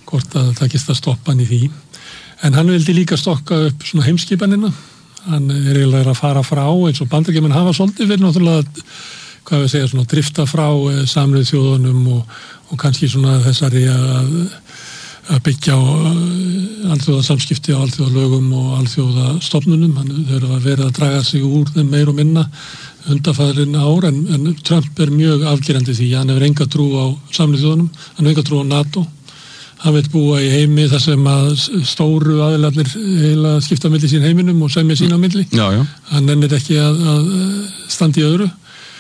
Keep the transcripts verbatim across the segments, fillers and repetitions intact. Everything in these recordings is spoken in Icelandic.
hvort að það takist að stoppa hann í því. En hann vildi líka stokka upp svona heimskipanina. Hann er eiginlega að fara frá eins og Bandaríkjamenn hafa svolítið verið náttúrulega, hvað við segja, svona drifta frá Sameinuðu þjóðunum og, og kannski svona þessari að, að byggja á alþjóða samskipti á alþjóða lögum og alþjóða stofnunum. Hann hefur verið að draga sig úr þeim meir og minna undanfarin ár, en, en Trump er mjög afgerandi því. Hann hefur enga trú á Sameinuðu þjóðunum, hann hefur enga trú á NATO. Hann vil búa í heimi þar sem að stóru aðilarnir heila skipta á milli sín heiminum og semja sín á milli. Já, já. Hann nennir ekki að, að standa í öðru.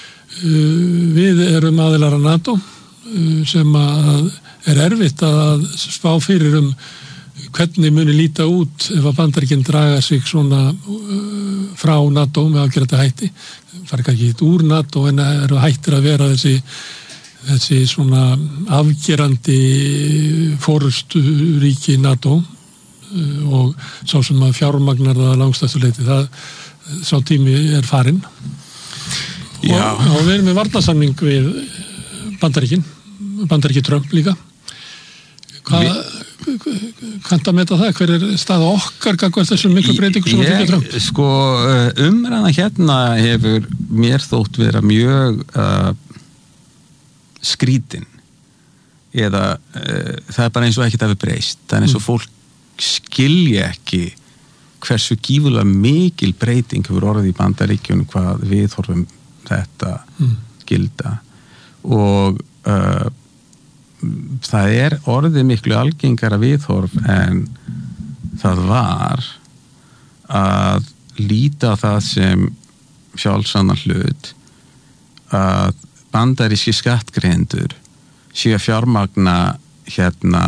Við erum aðilar að NATO sem að er erfitt að spá fyrir um hvernig muni líta út ef að Bandaríkin draga sig svona frá NATO með afgerandi hætti. Fara ekki hitt úr NATO en eru hættir að vera þessi þessi svona afgerandi forustu ríki NATO og sá sem að fjármagnar það langstæstu leyti, það sá tími er farinn. Já. Og, og við erum með varnarsamning við Bandaríkin, Bandaríki Trump líka. Hvað kanntu að meta það? Hver er staða okkar gagnvart þessum miklu breytingu sem að fylgja Trump? Sko, umræðan hérna hefur mér þótt vera mjög uh, skrítin eða uh, það er bara eins og ekkert hafi breyst. Það er eins og fólk skilja ekki hversu gífurlega mikil breyting hefur orðið í Bandaríkjunum hvað við horfum þetta mm. gilda og uh, það er orðið miklu algengara viðhorf en það var að líta það sem sjálfsannan hlut að bandaríski skattgreiðendur séu að fjármagna hérna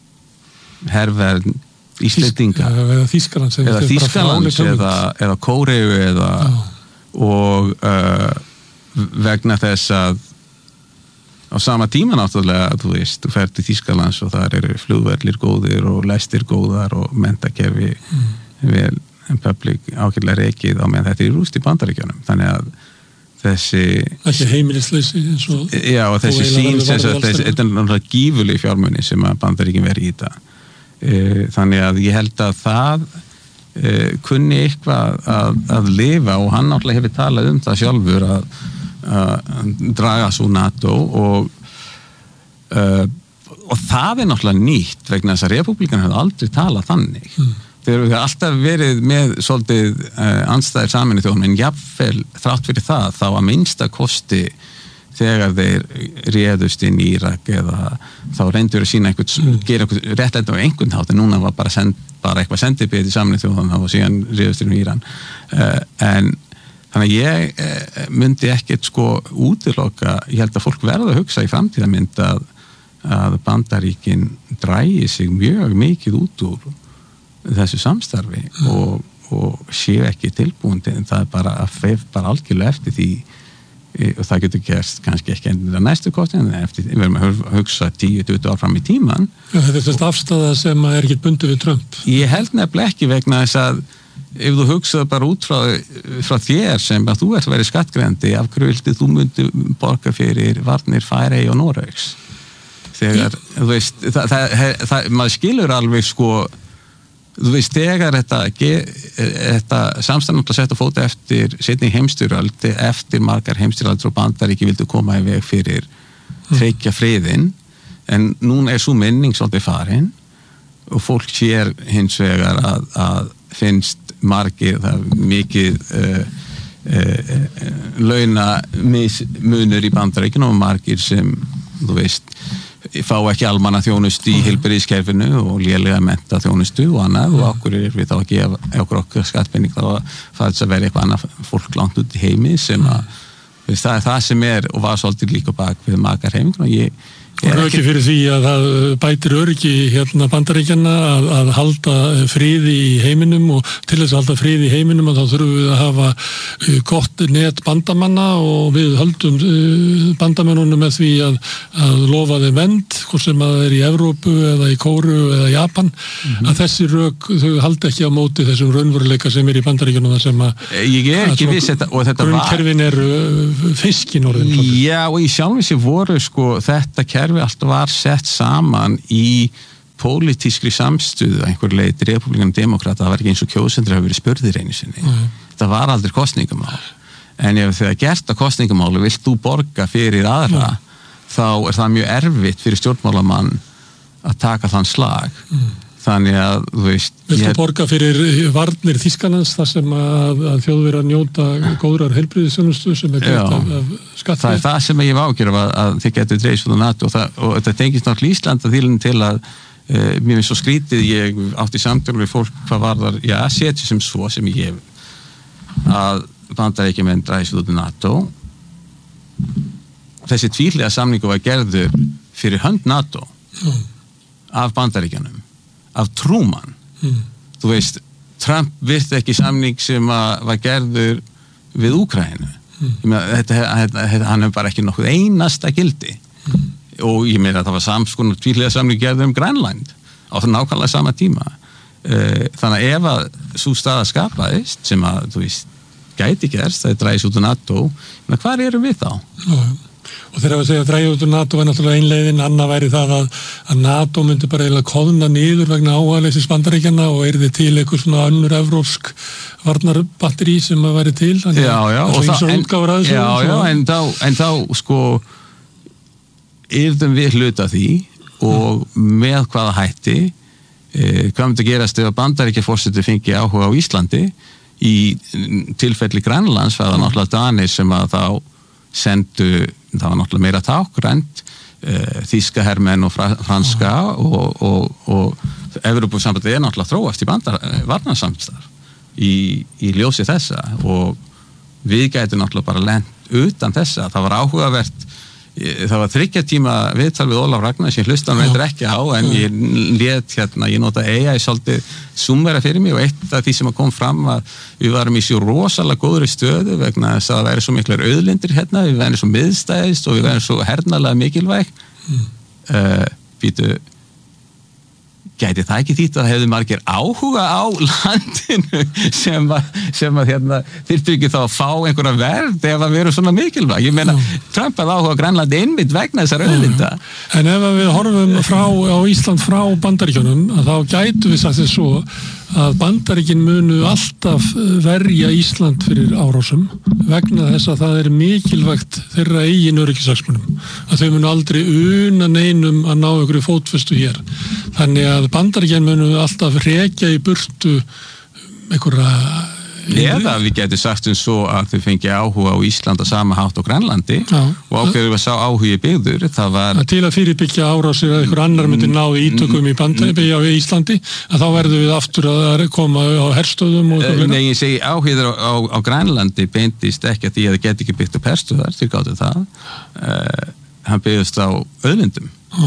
herverð Íslendinga eða Þýskalands eða Þýskalands eða, eða Kóreu eða Já. og uh, vegna þess að á sama tíma náttúrulega, þú veist, þú fer til Þýskalands og þar eru flugvellir góðir og lestir góðar og menntakerfi mm. vel en public ákveðlega rekið á meðan þetta er í rúst í Bandaríkjunum. Þannig að þessi ekki heimilisleysi eins og já, og þessi sín sem þetta er náttúrulega gífurleg fjármuni sem að Bandaríkin veri í þetta. Þannig að ég held að það uh, kunni eitthvað að, að lifa og hann náttúrulega hefur talað um það sjálfur að, að draga svo NATO og uh, og það er náttúrulega nýtt vegna þess að repúblíkan hefur aldrei talað þannig. Mm. Þeir eru alltaf verið með svolítið uh, andstæðir Sameinuðu þjóðanna en jafnvel þrátt fyrir það þá að minnsta kosti þegar þeir réðust inn í Írak eða þá reyndur að sína einhvern, mm. gera einhvern réttlæti á einhvern hátt en núna var bara, send, bara eitthvað sendibið í Sameinuðu þjóðanna og síðan réðust inn í Íran. Uh, en þannig að ég uh, myndi ekkert sko útiloka, ég held að fólk verða að hugsa í framtíðarmynd að, að Bandaríkin drægi sig mjög mikið út úr þessu samstarfi mm. og, og séu ekki tilbúin en það er bara að feif bara algjörlega eftir því og það getur gerst kannski ekki endur að næstu kosti en eftir, við erum að hugsa tíu til tuttugu ár fram í tíman. Já, þetta er þess afstæða sem er ekki bundu við Trump. Ég held nefnilega ekki vegna þess að ef þú hugsaðu bara út frá, frá þér sem að þú ert að vera skattgreðandi af hverju vildi þú myndi borga fyrir varnir Færey og Noregs þegar, Í... þú veist það, það, það, það, maður skilur alveg sko þú veist, þegar þetta, þetta samstæðan að setja fóta eftir setni heimstyrjöld, eftir margar heimstyrjöldur og Bandaríki vildu koma í veg fyrir tryggja friðinn en núna er svo minning svolítið farin og fólk sér hins vegar að, að finnst margir það mikið uh, uh, uh, launa mismunur í Bandaríkinu og margir sem, þú veist fá ekki almanna þjónustu í heilbrigðiskerfinu og lélega mennta þjónustu og annað og okkur er við þá að gefa okkur okkur skattpenning þá að það er að vera eitthvað annað fólk langt út í heimi sem að veist, það er það sem er og var svolítið líka bak við makar heiminn og ég Og ekki fyrir því að það bætir öryggi hérna Bandaríkjanna að, að halda friði í heiminum og til þess að halda friði í heiminum að þá þurfum við að hafa gott net bandamanna og við höldum bandamennunum með því að, að lofa þeim vernd, hvort sem að það er í Evrópu eða í Kóreu eða Japan, mm-hmm. að þessi rök þau halda ekki á móti þessum raunveruleika sem er í Bandaríkjanum það sem að, ég er ekki viss þetta og þetta var grunnkerfin er fiskin orðin. Já og í sjálfu sér voru sko þetta kerfi allt var sett saman í pólitískri samstuðu að einhver leið republikan og demokrata, það var ekki eins og kjósendur hafa verið spurðir einu sinni. Mm. Það var aldrei kosningamál. En ef þegar gert að kosningamáli vilt þú borga fyrir aðra, mm. þá er það mjög erfitt fyrir stjórnmálamann að taka þann slag. Mm. Þannig að, þú veist... Vilt þú borga fyrir varnir Þýskalands þar sem að, að Þjóðverjar njóta góðrar heilbrigðisþjónustu sem er greitt af, af skattfé? Það er það sem ég hef ágjörð að, að þið getur dreifst út á NATO og, það, og þetta tengist náttúrulega Íslanda þýlinn til að uh, mér finnst svo skrítið, ég átti samtölu við fólk hvað var þar, já, setjum sem svo sem ég hef að Bandaríkjamenn dreifst út á NATO. Þessi tvíhliða samningu var gerður fyrir hönd NATO mm. af Bandaríkjanum. Af Truman. Mm. Þú veist, Trump virti ekki samning sem að var gerður við Úkraínu. Mm. Ég meina, þetta, þetta, þetta, hann hefur bara ekki nokkuð einasta gildi. Mm. Og ég meina að það var samskonar tvíhliða samning gerður um Grænland á það nákvæmlega sama tíma. Þannig að ef að sú staða skapaðist sem að, þú veist, gæti gerst, það er dræðis út á NATO, menn hvað erum við þá? Já. Og þegar við segja að dræja út úr NATO var náttúrulega einleiðin, annað væri það að, að NATO myndi bara eiginlega koðna niður vegna áhugaleysis Bandaríkjanna og yrði til einhver svona önnur evrópsk varnarbatteri sem að væri til. Þannig, já, já, og það, en, já, já, en þá, en þá, sko, yrðum við hluta því og með hvaða hætti, eh, hvað myndi gerast ef að Bandaríkjaforseti fengi áhuga á Íslandi í tilfelli Grænlands, það var náttúrulega Danir sem að þá sendu, það var náttúrulega meira tákrænt, uh, þýska hermenn og fra, franska og, og, og Evrópusambandið er náttúrulega þróast í bandar, varnarsamstarf í, í ljósi þessa og við gætum náttúrulega bara lent utan þessa, það var áhugavert, það var þriggja tíma viðtal við Ólaf Ragnar sem hlustan reyndar ekki á en ég lét hérna, ég nota A I svolítið summera fyrir mig og eitt af því sem kom fram að við varum í svo rosalega góðri stöðu vegna þess að það væri svo miklar auðlindir hérna, við værum svo miðstæðist og við værum svo hernalega mikilvæg mm. uh, býtu gæti það ekki þýtt að hefðu margir áhuga á landinu sem að, sem að hérna, þyrftu ekki þá að fá einhverja verð ef að við erum svona mikilvæg. Ég meina, Trump hafði áhuga á Grænlandi einmitt vegna þessar auðlinda. En ef við horfum frá, á Ísland frá Bandaríkjunum, að þá gætu við sagt þess svo að Bandaríkin munu alltaf verja Ísland fyrir árásum vegna þess að það er mikilvægt þeirra eigin öryggishagsmunum. Að þau munu aldrei una neinum að ná ykkur fótfestu hér. Þannig að Bandaríkin munu alltaf rekja í burtu einhverja... Eða við getum sagt um svo að þau fengi áhuga á Ísland á sama hátt á Grænlandi Já. Og ákveður við að sá áhugi byggður það var... Til að fyrirbyggja árásir að einhver annar myndi ná ítökum í Bandaríkja á Íslandi að þá verðum við aftur að koma á herstöðum og... Nei, ég segi áhugir á, á, á Grænlandi beintist ekki að því að það geti ekki byggt upp herstöðar til gáttu það uh, hann byggðist á auðlindum Já.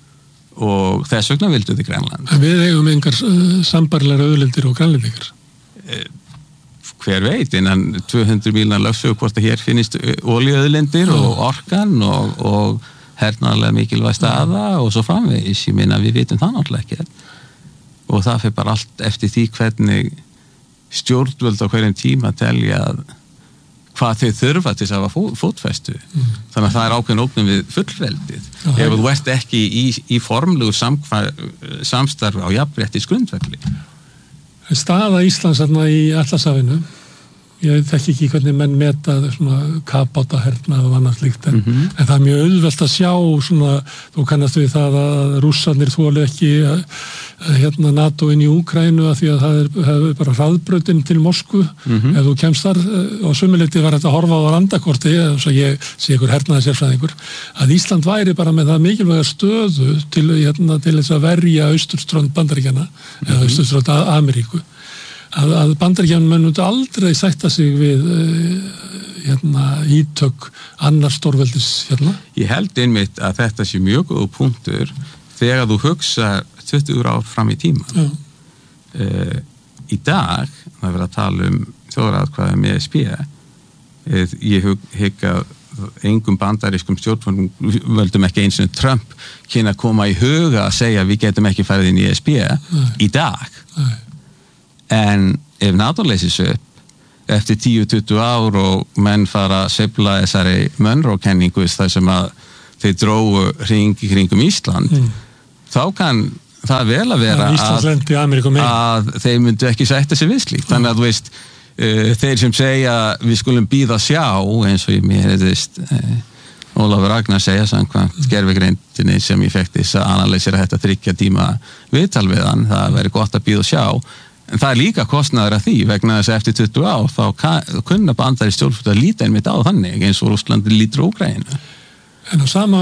Og þess vegna vildu þið Grænland. En við eigum engar uh, sambarlegar auðlindir og grænlendingar uh, hver veit, innan tvö hundruð mílna lögsögu hvort að hér finnist olíuauðlindir og orkan og, og hernaðarlega mikilvæg staða og svo framvegis, ég meina við vitum það náttúrulega ekki og það fyrir bara allt eftir því hvernig stjórnvöld á hverjum tíma telja hvað þau þurfa til þess að hafa fótfestu mm. þannig að það er ákveðin ópnum við fullveldið Já, ef þú ert ekki í, í formlegur samstarf á jafnréttis grundvelli. Staða Íslands þarna í Atlantshafinu, ég þekki ekki hvernig menn meta svona kafbátahernað og annað slíkt, en, mm-hmm. en það er mjög auðvelt að sjá svona, þú kannast við það að rússarnir þoli ekki að, að, hérna NATO inn í Úkraínu að því að það er, það er bara hraðbrautin til Moskvu, mm-hmm. ef þú kemst þar og sumuleyti var þetta að horfa á randakorti, þess að ég sé ykkur hernaði sérfræðingur, að Ísland væri bara með það mikilvæga stöðu til, hérna, til þess að verja austurströnd Bandaríkjanna, mm-hmm. eða austurströnd Ameríku. að, að Bandaríkjamenn mundu aldrei sætta sig við uh, hérna, ítök annars stórveldis hérna. Ég held einmitt að þetta sé mjög góð punktur þegar þú hugsa tuttugu ár fram í tíman. Uh, í dag, það er verið að tala um þjóðaratkvæði með E S B, uh, ég hygg að engum bandarískum stjórnvöldum ekki eins og Trump kynna að koma í huga að segja við getum ekki farið inn í E S B Nei. Í dag. Nei. En ef NATO leysist upp eftir tíu til tuttugu ár og menn fara að sveifla þessari Monroe-kenningu þar sem að þeir drógu hring í kringum Ísland, mm. þá kann það vel að vera að, að þeir myndu ekki sætta sig við slíkt. Þannig að þú veist, uh, þeir sem segja við skulum bíða sjá, eins og ég mér veist, uh, Ólafur Ragnar segja samkvæmt mm. gervigreindinni sem ég fekk þess að analysera þetta þriggja tíma viðtal við hann, það væri gott að bíða og sjá. En það er líka kostnaður af því vegna þess að eftir tuttugu ár þá kunna bandari stjórnvöld að líta einmitt á þannig eins og Rússlandi lítur Úkraínu. En á sama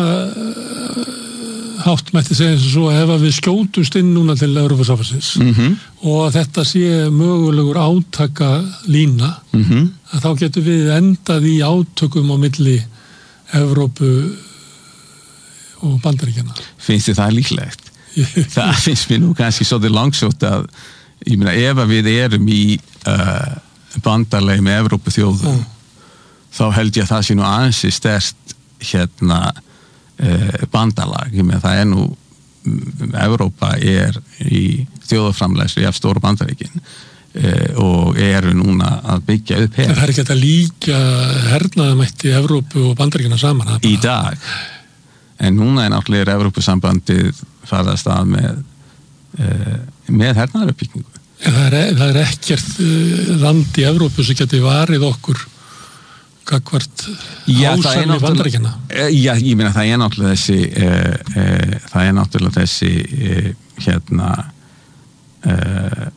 hátt mætti segja eins og svo ef við skjótumst inn núna til Evrópusambandsins mm-hmm. og að þetta sé mögulegur átaka lína mm-hmm. að þá getum við endað í átökum á milli Evrópu og Bandaríkjanna. Finnst þið það líklegt? Það finnst mér nú kannski svolítið langsótt að ég meina ef við erum í uh, bandalegi með Evrópu þjóðum mm. þá held ég að það sé nú ansi sterkt hérna uh, bandalag, ég meina það er nú Evrópa er í þjóðaframleiðslu af stóru Bandaríkin uh, og eru núna að byggja upp her. Það er ekki að líka hernaðamætti Evrópu og Bandaríkina saman bara... í dag, en núna er náttúrulega Evrópusambandið farið að stað með uh, með hernaðaruppbyggingu. Það er, það er ekkert land í Evrópu sem geti varið okkur gagvart ásamni Bandaríkjanna. Já, ég meina það er náttúrulega þessi uh, uh, það er náttúrulega þessi uh, hérna uh,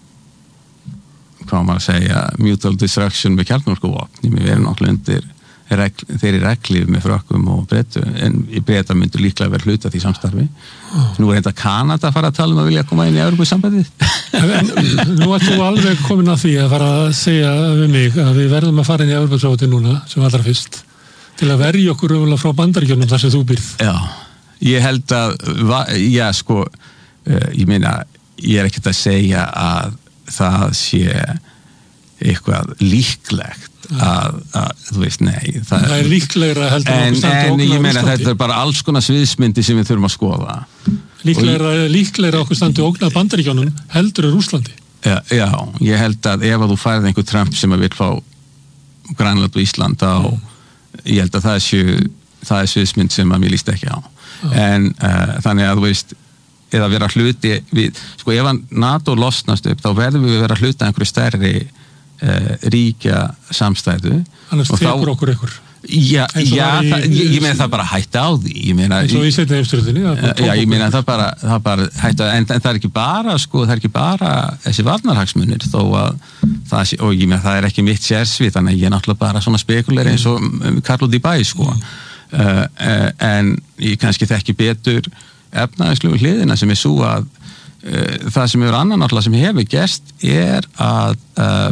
hvað maður að segja mutual destruction með kjarnorkuvopn. Við erum náttúrulega undir regl, þeirri reglíf með frökkum og Bretum, en í Breta myndur líklega verið hluta því samstarfi. Oh. Nú er þetta Kanada að fara að tala um að vilja koma inn í Evrópusambandið. Nú ert þú alveg komin að því að fara að segja við mig að við verðum að fara inn í Evrópusambandið núna sem allra fyrst til að verja okkur öfulega frá Bandaríkjunum þar sem þú býrð. Já, ég held að já, sko, ég meina ég er ekkert að segja að það sé eitthvað líklegt Að, að, þú veist, nei það, það er líklegra heldur en, en ég meina þetta er bara alls konar sviðsmyndi sem við þurfum að skoða líklegra, og, líklegra okkur standi ógnað Bandaríkjunum heldur er Rússlandi. Já, já, ég held að ef að þú færið einhver Trump sem að vil fá Grænland og Ísland þá mm. ég held að það er, það er sviðsmynd sem að mér líst ekki á mm. en uh, þannig að þú veist eða vera hluti við, sko ef að NATO losnast upp þá verðum við vera hluti að einhverju stærri Uh, ríkja samstæðu annars tekur okkur ykkur já, já í, það, ég, ég meina það bara hætti á því ég meina eins og í seinni heimsstyrjöldinni já, ég meina það bara, það bara hætti á en, en það er ekki bara, sko, það er ekki bara þessi varnarhagsmunir þó að það sé, og ég meina það er ekki mitt sérsvið þannig að ég er náttúrulega bara svona spekulir eins og um, Karl út í bæ, sko mm. uh, uh, en ég kannski þekki betur efnaðarslegu hliðina sem er svo að uh, það sem er annan náttúrulega sem hefur gerst er að uh,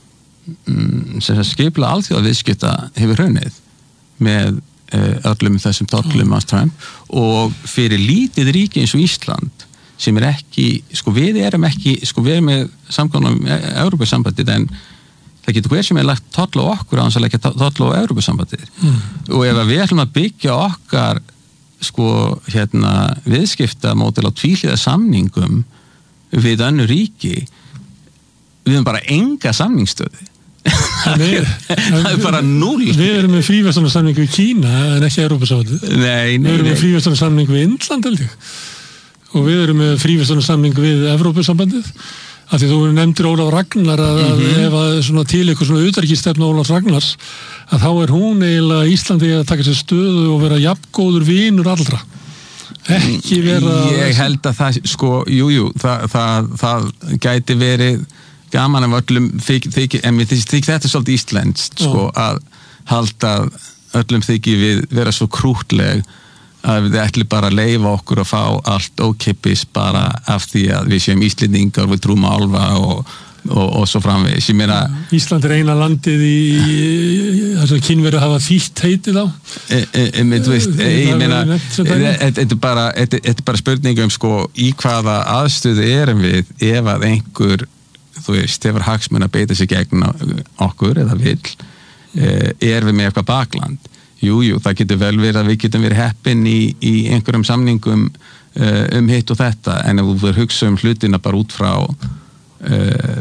sem skipla alþjóðaviðskipta hefur hraunið með öllum þessum tollum af Trump og fyrir lítið ríki eins og Ísland sem er ekki, sko við erum ekki sko við erum með samkvæmum Evrópusambandið en það getur hver sem er lagt toll á okkur á hans að leggja toll á Evrópusambandið mm. og ef við ætlum að byggja okkar sko hérna viðskiptamódel á tvíhliða samningum við önnur ríki við erum bara enga samningsstöðu það er, það er bara núll við erum með fríverslunarsamning við Kína en ekki Evrópusambandið við erum með fríverslunarsamning við Indland held ég og við erum með fríverslunarsamning við Evrópusambandið af því þú nefndir Ólaf Ragnar að, mm-hmm. að ef að svona til eitthvað svona utanríkisstefna Ólaf Ragnars að þá er hún eiginlega Íslandi að taka sér stöðu og vera jafngóður vinur allra ekki vera ég held að það sko jújú jú, það, það, það gæti verið gaman af öllum þykir, þykir, en mér þykir þetta svolítið íslenskt sko, að halda öllum þykir við vera svo krútleg að við ætlum bara að leyfa okkur að fá allt ókeypis bara af því að við séum Íslendingar við trúum álfa og, og, og svo framvegis. Ég meina Ísland er eina landið í þess að Kínverjar hafa þýtt heitið á e, e, e, með, veist, e, ég meina þetta er bara, bara spurning um sko í hvaða aðstöðu erum við ef að einhver þú veist, hefur hagsmun að beita sig gegn okkur eða vill eh, er við með eitthvað bakland jújú, jú, það getur vel verið að við getum verið heppin í, í einhverjum samningum uh, um hitt og þetta en ef þú verður hugsa um hlutina bara út frá uh,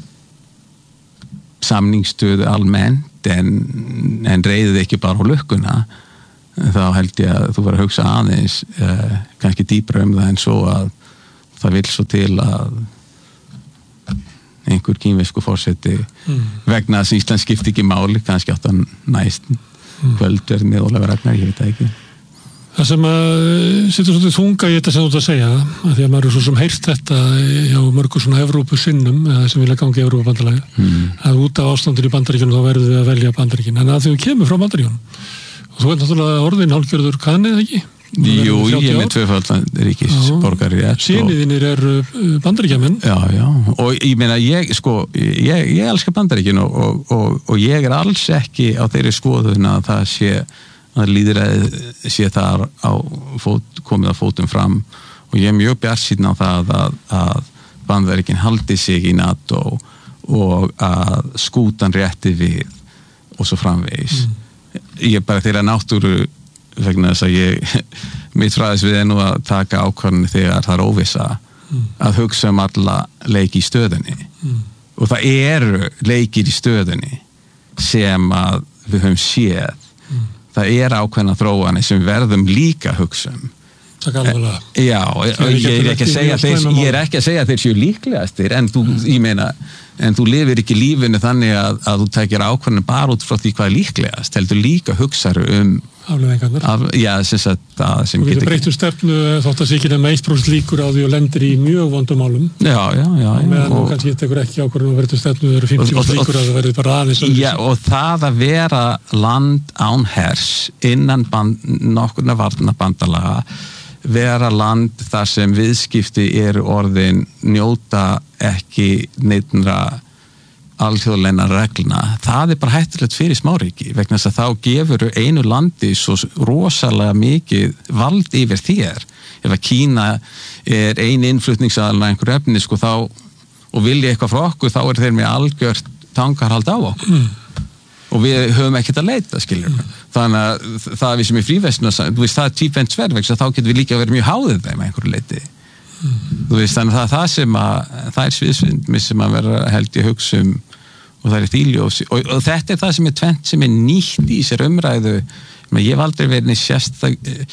samningsstöðu almennt en, en reyðið ekki bara á lukkuna þá held ég að þú verður að hugsa aðeins uh, kannski dýpra um það en svo að það vill svo til að einhver kínversku forseti mm. vegna þess að Ísland skipti ekki máli, kannski átt að næst mm. kvöldverð með Ólafur Ragnar, ég veit það ekki. Það sem að situr svolítið þunga í þetta sem þú ert að segja, að því að maður er svo sem heyrst þetta hjá mörgur svona Evrópusinnum, eða sem vilja gangi í Evrópubandalagi, mm. að út af ástandur í Bandaríkjunum þá verður við að velja Bandaríkjun, en að því við kemur frá Bandaríkjunum. Og þú veit náttúrulega orðin hálfgjörður kannið ekki? Jú, ég er með tvöfaldan ríkisborgari. Syniðinir eru Bandaríkjamenn. Já, já, og ég meina, ég, sko, ég, ég elskar Bandaríkin og, og, og, og ég er alls ekki á þeirri skoðun að það sé að lýðræðið sé þar á fót, komið að fótum fram og ég er mjög bjartsýnn á það að, að Bandaríkin haldi sig í NATO og að skútan rétti við og svo framvegis. Mm. Ég er bara þeirra náttúru vegna þess að ég mitt fræðis við er nú að taka ákvarðanir þegar það er óvissa mm. að hugsa um alla leiki í stöðunni mm. og það eru leikir í stöðunni sem að við höfum séð mm. það er ákveðna þróanir sem við verðum líka að hugsa um. Það er alveg. Já, og ég er ekki að segja þeir, ég er ekki að segja þeir séu líklegastir, en þú, ég meina, en þú lifir ekki lífinu þannig að, að þú tekir ákveðna bara út frá því hvað er líklegast, heldur líka að hugsa um afleiðingarnar. Af, já, sem sagt að sem og getur breytt um stefnu þótt að sé ekki nema eitt prósent líkur á því og lendir í mjög vondum málum. Já, já, já. Og meðan þú kannski tekur ekki ákvörðun og verður stefnu það eru fimmtíu prósent líkur að það verður bara aðeins. Já, og það að vera land án hers innan band, nokkurna varna bandalaga, vera land þar sem viðskipti eru orðin njóta ekki neittnra alþjóðleina reglna, það er bara hættulegt fyrir smáríki, vegna þess að þá gefur einu landi svo rosalega mikið vald yfir þér. Ef að Kína er einu innflutningsaðalina einhver efni, sko, þá, og vilja eitthvað frá okkur, þá er þeir með algjört tangarhald á okkur. Mm. Og við höfum ekkert að leita, skiljum. Mm. Þannig að það við sem er fríverslun, þú veist, það er tvíbent sverð, vegna þá getum við líka verið mjög háðið þeim einhverju leiti. Mm. Þú veist, þannig að það er það sem að, það er sviðsvindmi sem að vera held ég hugsa um og það er þýljósi og, og þetta er það sem er tvent sem er nýtt í sér umræðu. Ég hef aldrei verið sérst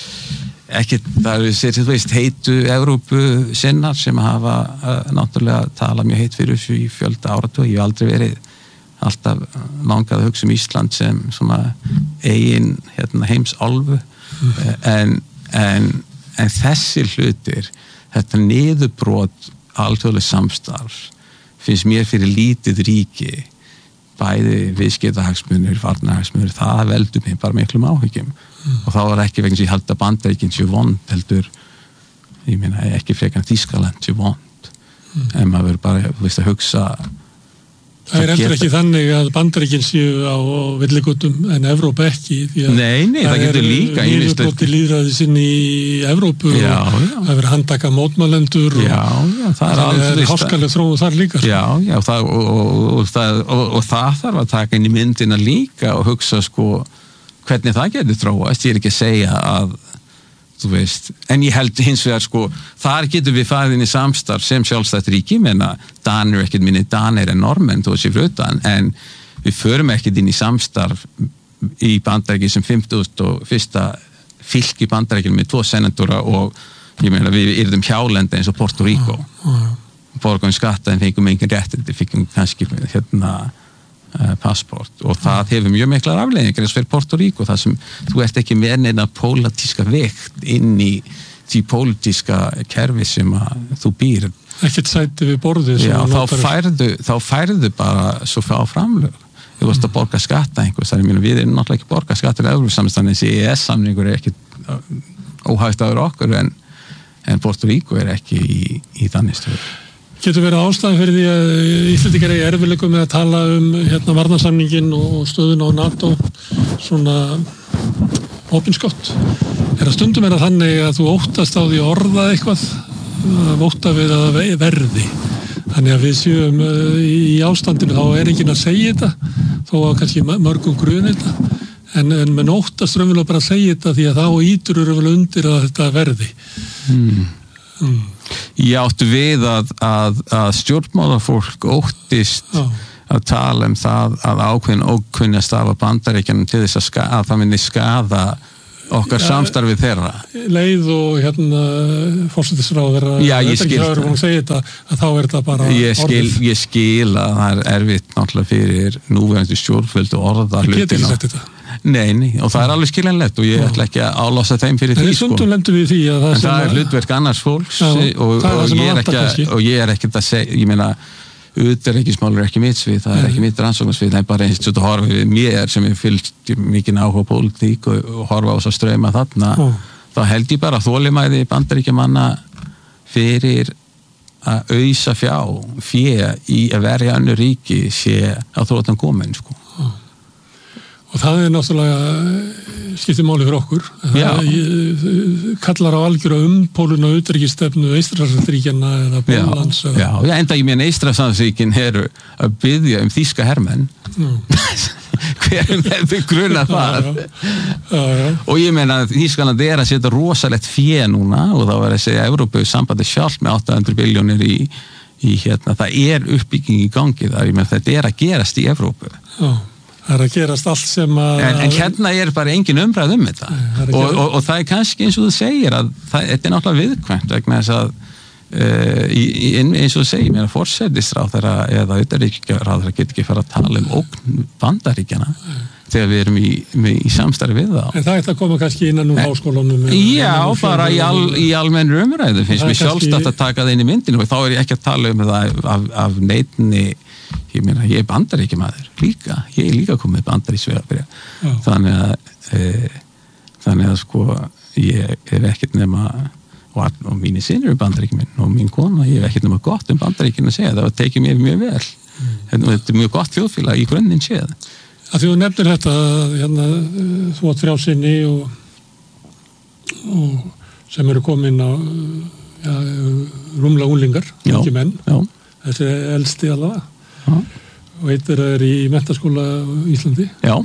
ekki, það er sér, þú veist, heitu Evrópu sinnar sem hafa uh, náttúrulega talað mjög heit fyrir þessu í fjölda áratug. Ég hef aldrei verið alltaf langað að hugsa um Ísland sem svona eigin hérna, heimsálfu mm. en, en, en þessi hlutir, þetta niðurbrot alþjóðleg samstarf finnst mér fyrir lítið ríki bæði viðskiptahagsmunir, varnarhagsmunir, það veldur mér bara miklum áhyggjum mm. og þá er ekki vegna sem ég held að Bandaríkin séu vond, heldur ég meina ekki frekar Þýskaland séu vond mm. en maður verður bara, þú veist, að hugsa það er heldur ekki þannig að Bandaríkin séu á villigutum en Evrópa ekki því að nei, nei, það, það getur líka það er niðurbroti lýðræði sinni í Evrópu já, og já. Það verður handtaka mótmælendur já, já, það er alveg háskalega þróun þar líka já, já, og það, og, og, og, það, og, og það þarf að taka inn í myndina líka og hugsa sko hvernig það getur þróast, ég er ekki að segja að þú veist, en ég held hins vegar sko, þar getur við farið inn í samstarf sem sjálfstætt ríki, menna Danir ekkert minni, Danir er normenn þó sér frutan, en við förum ekkert inn í samstarf í Bandaríki sem fimmtugasta og fyrsta fylki Bandaríkjum með tvo senendura og ég meina við yrðum hjálenda eins og Porto Rico borgum skatta en fengum engin réttindi, fengum kannski hérna passport og það hefur mjög miklar afleiðingar eins og fyrir Porto Rico þar sem þú ert ekki með neina pólitíska vekt inn í því pólitíska kerfi sem að þú býr ekkert sæti við borðið já, þá, færðu, þá færðu bara svo fá framlög þú veist að borga skatta einhvers þar við erum náttúrulega ekki borga skattur eða samstæðan þessi E E S-samningur er ekki óhægt aður okkur en, en Porto Rico er ekki í, í þannig stöðu. Getur verið ástæðan fyrir því að Íslendingar eigi erfiðleikum með að tala um hérna varnarsamningin og stöðun á NATO svona opinskátt. Er að stundum er að þannig að þú óttast á því að orða eitthvað að ótta við að verði. Þannig að við séum í ástandinu þá er enginn að segja þetta þó að kannski mörgum grun þetta en, en með óttast raunverulega bara að segja þetta því að þá ítur raunverulega undir að þetta verði. Mm. Mm. Ég áttu við að, að, að stjórnmálafólk óttist Já. Að tala um það að ákveðin ókunna stafa Bandaríkjanum til þess að, ska, að það myndi skaða okkar ja, samstarfið þeirra leið og hérna forsætisráðherra já, ég skil þetta, að þá er þetta bara ég skil, ég skil að það er erfitt náttúrulega fyrir núverandi stjórnvöld og orða það getur ekki sagt þetta nei, nei, og það er alveg skiljanlegt og ég ætla ekki að álosa þeim fyrir því sko. Við því að það en það er hlutverk annars fólks já, og, og, og, ég ekki, og ég er ekkert að segja ég meina utanríkismál er ekki mitt svið, það er ekki mitt rannsóknarsvið, það er bara eins og horfa við mér sem er fylgt mikið áhuga pólitík og, og horfa á þess að streyma þarna, oh. þá held ég bara þolinmæði Bandaríkjamanna fyrir að ausa fjá, fjö í að verja önnur ríki sé að þróttan komin sko. Oh. Og það er náttúrulega skiptir máli fyrir okkur. Það kallar á algjöra umpólun og utanríkisstefnu Eystrasaltsríkjanna eða Póllands. Já, já, já, enda ég meina Eystrasaltsríkin eru að biðja um þýska hermenn. Mm. Hverjum hefur grunað það? Já, já. Já, já. Og ég meina að Þýskaland er að setja rosalegt fé núna og þá var að segja Evrópu sambandi sjálf með átta hundruð billjónir í, í hérna, það er uppbygging í gangi þar, ég meina þetta er að gerast í Evrópu. Já. Það er að gerast allt sem að... En, en hérna er bara engin umræð um þetta. Nei, og, og, og það er kannski eins og þú segir að það, þetta er náttúrulega viðkvæmt vegna þess að uh, í, eins og þú segir mér að forsætisráðherra eða utanríkisráðherra getur ekki fara að tala um ógn Bandaríkjanna þegar við erum í, með, í samstarfi við það. En það er að koma kannski innan úr háskólanum. Já, bara í, al, í almennri umræðu finnst mér sjálfstætt kannski... að taka það inn í myndinu og þá er ég ekki að tala um það af, af neittni. Ég meina, ég er bandaríkjamaður líka, ég er líka komið bandaríkjsvegabréf þannig að e, þannig að sko ég er ekkert nema og, og mínir sinir eru bandaríkjamenn og mín kona, ég er ekkert nema gott um bandaríkjana að segja, það var tekið mér mjög vel mm. þetta er mjög gott þjóðfélag í grunninn séð. Að þú nefnir þetta hérna, þú átt þrjá sinni og, og sem eru komin á ja, rúmlega unglingar, ekki menn já. Þessi er elsti allavega Já. Og eitt er í menntaskóla í Íslandi. Já.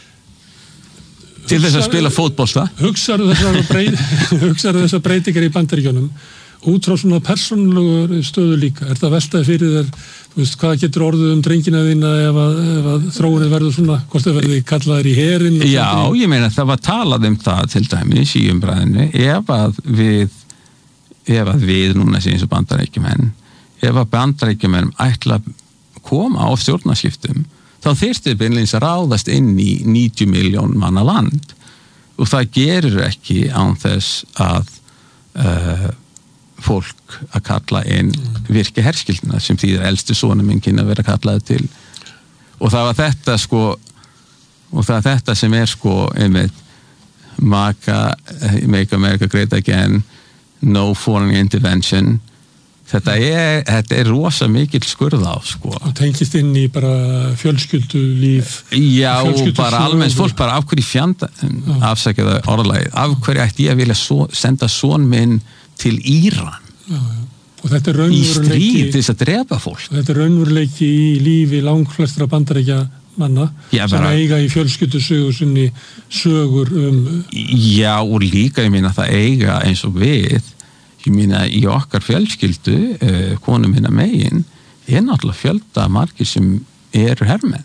Til þess að spila fótbolta. Hugsaðu þessar breyt, hugsaðu þessar breytingar í Bandaríkjunum út frá svona persónulegur stöðu líka. Er það veltaði fyrir þér, þú veist, hvað getur orðið um drengina þína ef að, ef að þróunin verður svona, hvort það verður kallaðir í herinn? Já, í... ég meina það var talað um það til dæmis í umræðinu ef að við ef að við núna séum svo Bandaríkjumenn ef að Bandaríkjumenn ætla koma á stjórnarskiptum þá þyrfti beinleins að ráðast inn í níutíu milljón manna land og það gerir ekki án þess að uh, fólk að kalla inn virki herskildina sem því að elstu sonur minn kynna vera kallaði til og það var þetta sko og það er þetta sem er sko einmitt maka, make America great again no foreign intervention Þetta er, þetta er rosa mikill skurða á, sko. Og tengist inn í bara fjölskyldulíf. Já, bara almennt fólk, bara af hverju fjanda, afsækjaðu orðalagið, af hverju ætti ég að vilja so, senda son minn til Íran? Já, já. Og þetta er raunveruleiki... Í stríð til þess að drepa fólk. Þetta er raunveruleiki í lífi langflestra bandaríkja manna já, sem bara, eiga í fjölskyldusögu sinni sögur um... Já, og líka, ég meina, það eiga eins og við ég meina í okkar fjölskyldu uh, konum minna megin er náttúrulega fjölda margir sem eru hermenn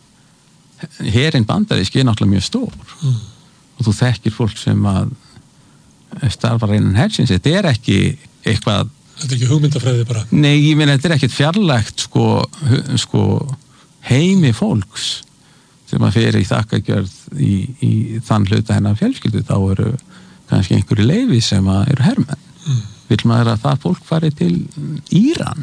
herinn bandarísk er náttúrulega mjög stór mm. og þú þekkir fólk sem að starfar innan hersins þetta er ekki eitthvað þetta er ekki hugmyndafræði bara nei, ég meina þetta er ekkert fjarlægt sko, sko heimi fólks sem að fyrir í þakkagjörð í, í þann hluta hennar fjölskyldu þá eru kannski einhverju leyfi sem að eru hermenn Mm. Vil maður að það fólk fari til Íran?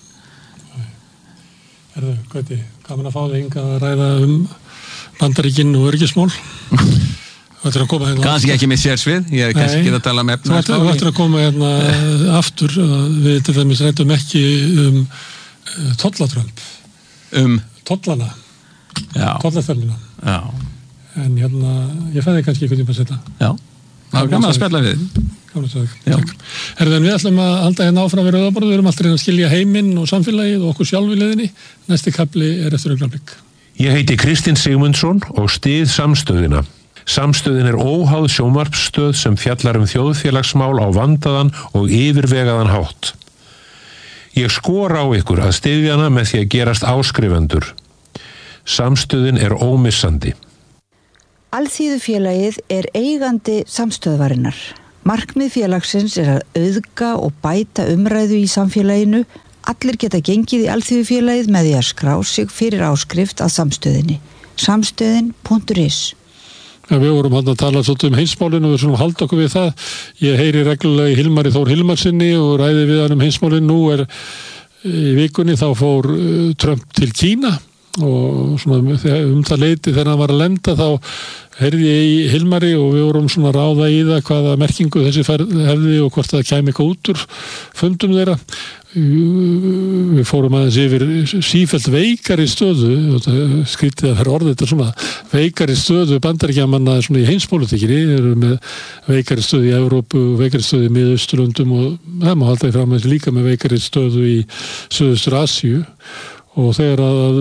Herðu, Gauti, gaman að fá þig hingað að ræða um Bandaríkin og öryggismál. Þú ættir að koma hérna... Kannski ekki með sérsvið, ég er kannski ekki að tala með eftir. Þú ættir að koma hérna aftur, við til dæmis rættum ekki um tollatrömp. Um? Tollana. Já. Tollaþörlina. Já. En hérna, ég fæði kannski eitthvað tíma að setja. Já. Það var gaman að spjalla við. Herðan, við ætlum að halda hérna áfram við Rauðaborð, við erum alltaf að skilja heiminn og samfélagið og okkur sjálf í leiðinni. Næsti kafli er eftir augnablik. Ég heiti Kristinn Sigmundsson og styð Samstöðina. Samstöðin er óháð sjónvarpsstöð sem fjallar um þjóðfélagsmál á vandaðan og yfirvegaðan hátt. Ég skora á ykkur að styðja hana með því að gerast áskrifendur. Samstöðin er ómissandi. Alþýðufélagið er eigandi samstöðvarinnar. Markmið félagsins er að auðga og bæta umræðu í samfélaginu. Allir geta gengið í Alþýðufélagið með því að skrá sig fyrir áskrift að samstöðinni. samstöðin punktur is. Ja, við vorum hann að tala svolítið um heimsmálinu og við svona halda okkur við það. Ég heyri reglulega í Hilmari Þór Hilmarsinni og ræði við hann um heimsmálinu. Nú er í vikunni þá fór Trump til Kína og svona um það leiti þegar hann var að lenda þá heyrði ég í Hilmari og við vorum svona að ráða í það hvaða merkingu þessi hefði og hvort það kæmi eitthvað út úr fundum þeirra. Við fórum aðeins yfir sífellt veikari stöðu, skrítið að vera orðið þetta svona, veikari stöðu Bandaríkjamanna svona í heimspólitíkinni, eru með veikari stöðu í Evrópu, veikari stöðu í Miðausturlöndum og það má halda í fram að líka með veikari stöðu í Suðaustur Asíu og þegar að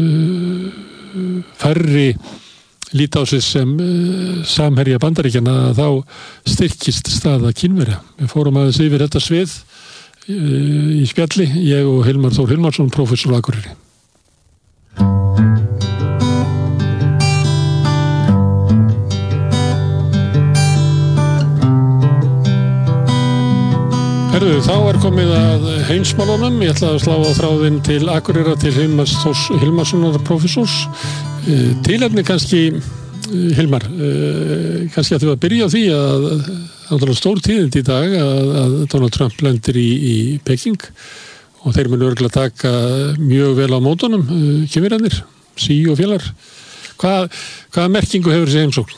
færri líta á sig sem samherja Bandaríkjanna þá styrkist staða Kínverja. Við fórum aðeins yfir þetta svið í spjalli, ég og Hilmar Þór Hilmarsson, prófessor á Akureyri. Herðu, þá er komið að heimsmálunum. Ég ætla að slá á þráðinn til Akureyra til Hilmars Þórs Hilmarssonar, prófessors. Tilefni kannski, Hilmar, kannski að þú að byrja á því að það er stór tíðindi í dag að, að Donald Trump lendir í, í Peking og þeir munu örugglega taka mjög vel á mótunum, kynverjarnir, sí og félagar. Hvað, hvaða merkingu hefur þessi heimsókn?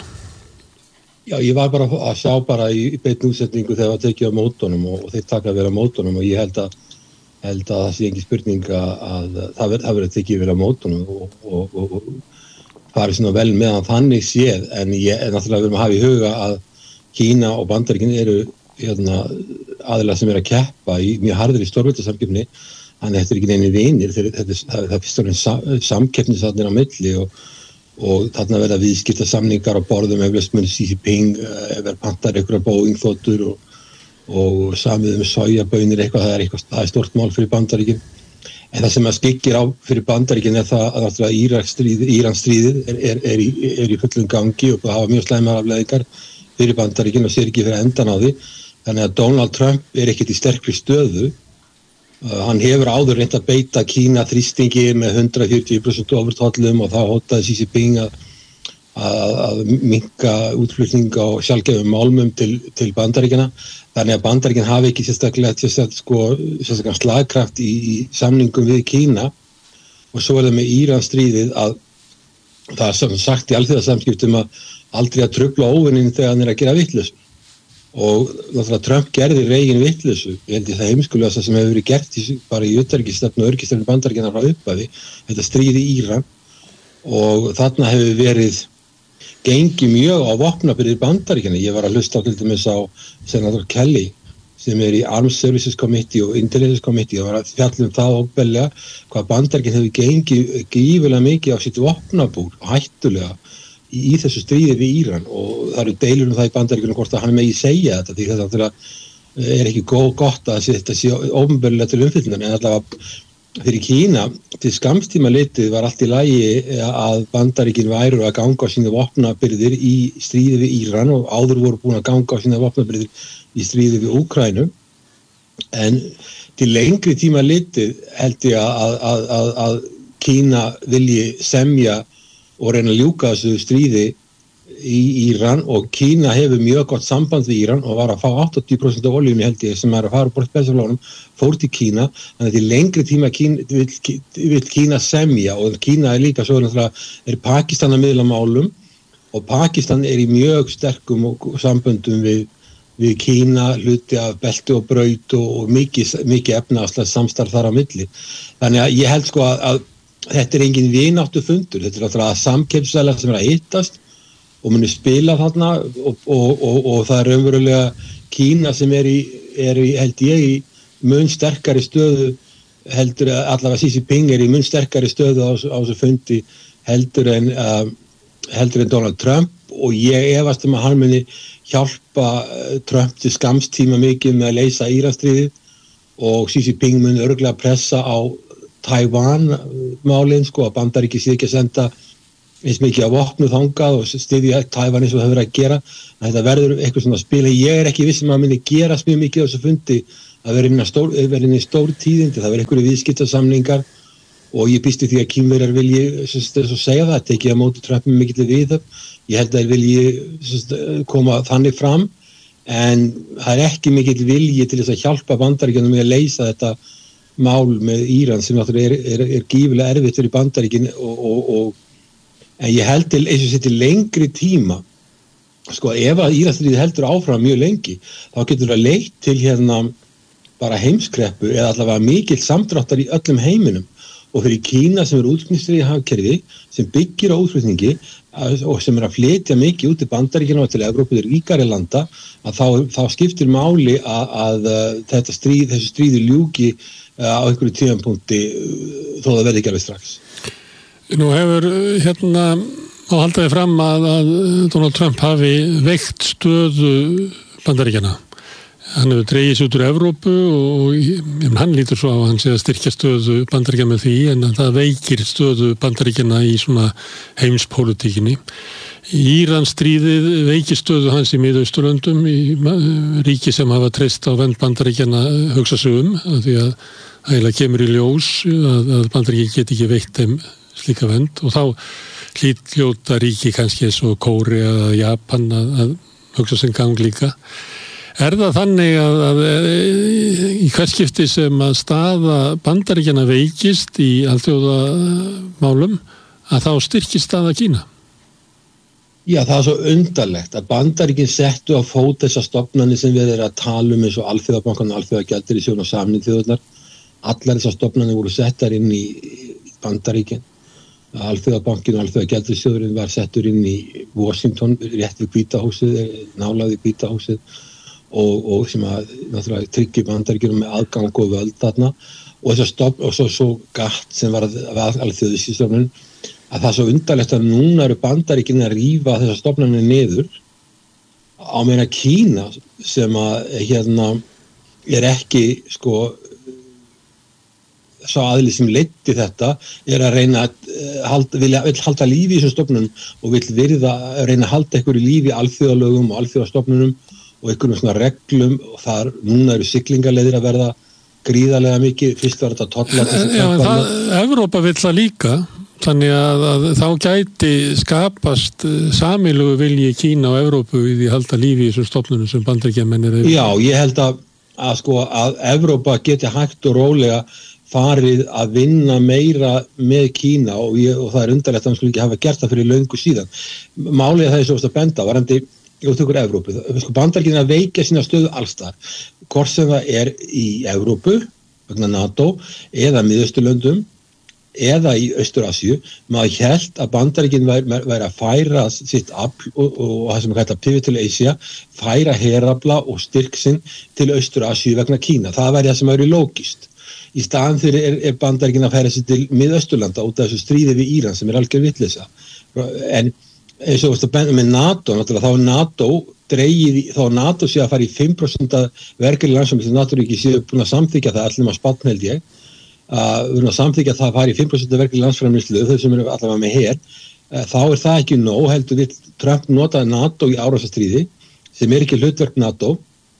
Já, ég var bara að sjá bara í beinni útsetningu þegar það tekið á mótunum og, og þeir taka vel á mótunum og ég held að, held að það sé engin spurning að það verður tekið vel á mótunum og, og, og, og farið svona vel meðan þannig séð en ég er náttúrulega verðum að hafa í huga að Kína og Bandaríkin eru hérna, aðilar sem eru að keppa í mjög harðri stórveldasamkeppni, þannig að þetta er ekki neini vinir, þetta er, það er fyrst og fremst samkeppni þarna á milli og, og þarna verða viðskipta samningar á borðum eflaust mun Xi Jinping verða pantar einhverja Boeing-þotur og, og samið um sojabönir eitthvað, það er eitthvað, það er stórt mál fyrir Bandaríkin. En það sem að skyggir á fyrir Bandaríkin er það að náttúrulega Íransstríðið er, er, er, í, er í fullum gangi og það hafa mjög slæmar afleiðingar fyrir Bandaríkin og sér ekki fyrir endan á því. Þannig að Donald Trump er ekkert í sterkri stöðu. Uh, hann hefur áður reynt að beita Kína þrýstingi með hundrað fjörutíu prósent ofurtollum og þá hótaði Xi Jinping að, að, að minnka útflutning á sjálfgefum málmum til, til Bandaríkina. Þannig að Bandaríkin hafi ekki sérstaklega, sérstaklega, sko, sérstaklega slagkraft í, í samningum við Kína og svo er það með Íransstríðið að það er sem sagt í alþjóðasamskiptum að aldrei að trufla óvinnin þegar hann er að gera vitleysu. Og náttúrulega Trump gerði Reagan vitleysu. Ég held ég það heimskulegasta sem hefur verið gert í, bara í utanríkisstefnu og öryggisstefnu Bandaríkjanna frá upphafi, þetta stríð í Íran og þarna hefur verið gengið mjög á vopnabyrðir Bandaríkjanna. Ég var að hlusta á til dæmis á senator Kelly sem er í Armed Services Committee og Intelligence Committee og var að fjalla um það óbellega hvað Bandaríkinn hefur gengið gífulega mikið á sitt vopnabúr og hættulega í, í þessu stríði við Íran og það eru deilur um það í Bandaríkjunum hvort að hann megi segja þetta því þetta er ekki góð, gott að þetta sé óbellega til umfylgjunar en allavega fyrir Kína til skamstíma litið var allt í lagi að Bandaríkin væru að ganga á sína vopnabyrðir í stríði við Íran og áður voru búin að ganga á sína vopnabyrðir í stríði við Úkraínu en til lengri tíma litið held ég að, að, að, að Kína vilji semja og reyna að ljúka þessu stríði í Íran og Kína hefur mjög gott samband við Íran og var að fá áttatíu prósent af olíunni held ég sem er að fara bort beðsaflánum fór til Kína, þannig að til lengri tíma Kína, vil, vil Kína semja og Kína er líka svo er Pakistan að miðla málum og Pakistan er í mjög sterkum samböndum við, við Kína, hluti af belti og braut og, og mikið, mikið efnahagslega samstarf þar á milli. Þannig að ég held sko að, að þetta er engin vináttu fundur, þetta er náttúrulega samkeppnisaðilar sem er að hittast og muni spila þarna og, og, og, og það er raunverulega Kína sem er í, er í held ég í mun sterkari stöðu heldur allavega Xi Jinping er í mun sterkari stöðu á, á þessu fundi heldur en, uh, heldur en Donald Trump og ég efast um að hann muni hjálpa Trump til skamstíma mikið með að leysa Íransstríðið og Xi Jinping muni örugglega pressa á Taiwan málin sko að Bandaríki sé ekki að senda eins mikið að vopnu þangað og styðja Tævan eins og það verið að gera, að þetta verður eitthvað svona spil. Ég er ekki viss um að myndi gerast mjög mikið á þessu fundi að vera inn í stór, stór tíðindi, það verður einhverju viðskiptasamningar og ég býst í því að Kínverjar vilji þess að segja það, tekið á móti Trump með mikill viðhöfn. Ég held að þeir vilji koma þannig fram, en það er ekki mikill vilji til þess að hjálpa Bandaríkjunum með að leysa þetta mál með Íran sem náttúrulega er, er, er gífulega erfitt fyrir Bandaríkin og, og, og en ég held til eins og sér til lengri tíma, sko ef að Íransstríðið heldur áfram mjög lengi, þá getur það leitt til hérna bara heimskreppu eða allavega mikill samdráttar í öllum heiminum. Og fyrir Kína sem er útflutningsdrifið hagkerfi sem byggir á útflutningi og sem er að flytja mikið út til Bandaríkjanna og til Evrópu, til ríkari landa, að þá, þá skiptir máli að, að þetta stríð, þessu stríði ljúki á einhverju tímapunkti þó það verði ekki alveg strax. Nú hefur hérna á haldaði fram að, að Donald Trump hafi veikt stöðu Bandaríkjanna. Hann hefur dregið sér út úr Evrópu og ég, hann lítur svo á að hann sé að styrkja stöðu Bandaríkjanna með því, en það veikir stöðu Bandaríkjanna í svona heimspólitíkinni. Íransstríðið veikir stöðu hans í Miðausturlöndum, í ríki sem hafa treyst á vernd Bandaríkjanna hugsa sig um, af því að eiginlega kemur í ljós að, að Bandaríkjanna get ekki veitt þeim slíka vernd, og þá hljóta ríki kannski eins og Kórea eða Japan að, að hugsa sinn gang líka. Er það þannig að, að í hvert skipti sem að staða Bandaríkjanna veikist í alþjóðamálum að þá styrkist staða Kína? Já, það er svo undarlegt að Bandaríkin settu á fót þessar stofnanir sem við erum að tala um eins og Alþjóðabankan og Alþjóðagjaldeyrissjóðurinn og Sameinuðu þjóðirnar. Allar þessar stofnanir voru settar inn í Bandaríkin. Alþjóðabankin og Alþjóðagjaldeyrissjóðurinn var settur inn í Washington, rétt við Hvíta húsið, nálægt við Hvíta húsið. Og, og sem að náttúrulega tryggja Bandaríkjunum með aðgang og völd þarna og þess að stopp og svo, svo gatt sem var að alþjóðastofnun að það er svo undarlegt að núna eru Bandaríkin að rífa þessar stofnanir niður á meina Kína sem að hérna er ekki sko sá aðili sem leiddi þetta er að reyna að halda, vilja, vill halda lífi í þessum stofnunum og vill virða reyna að halda einhverju lífi í alþjóðalögum og alþjóðastofnunum og einhverjum svona reglum og þar núna eru siglingaleiðir að verða gríðarlega mikið, fyrst var þetta tollar. Já, en það, Evrópa vill það líka, þannig að, að þá gæti skapast sameiginlegu vilji Kína og Evrópu í því að halda lífi í þessum stofnunum sem Bandaríkjamenn eru. Já, ég held að, að sko að Evrópa geti hægt og rólega farið að vinna meira með Kína og, ég, og það er undarlegt að hann skulle ekki hafa gert það fyrir löngu síðan. Málið það er svo að benda, varandi út ykkur Evrópu. Bandaríkin að veikja sína stöðu allstar. Hvort sem það er í Evrópu, vegna NATO, eða Miðausturlöndum, eða í Austur-Asíu. Maður hélt að Bandaríkin væri, væri að færa sitt afl og, og, og það sem er hægt að Pivotal Asia, færa herafla og styrk sinn til Austur-Asíu vegna Kína. Það væri það sem væri lógist. Í staðan fyrir er, er Bandaríkin að færa sig til Miðausturlanda út af þessu stríði við Íran sem er algjör vitleysa. En eins og þú veist með NATO, náttúrulega þá er NATO dreigið, þá er NATO sé að fara í fimm prósent verkefni landsframleiðslu sem náttúrulega séu búin að samþykja það, allir maður spátn held ég, að við erum að samþykja það að fara í fimm prósent verkefni landsframleiðslu, þau sem eru allavega með her, þá er það ekki nóg, heldur við Trump notaði NATO í árásastríði, sem er ekki hlutverk NATO,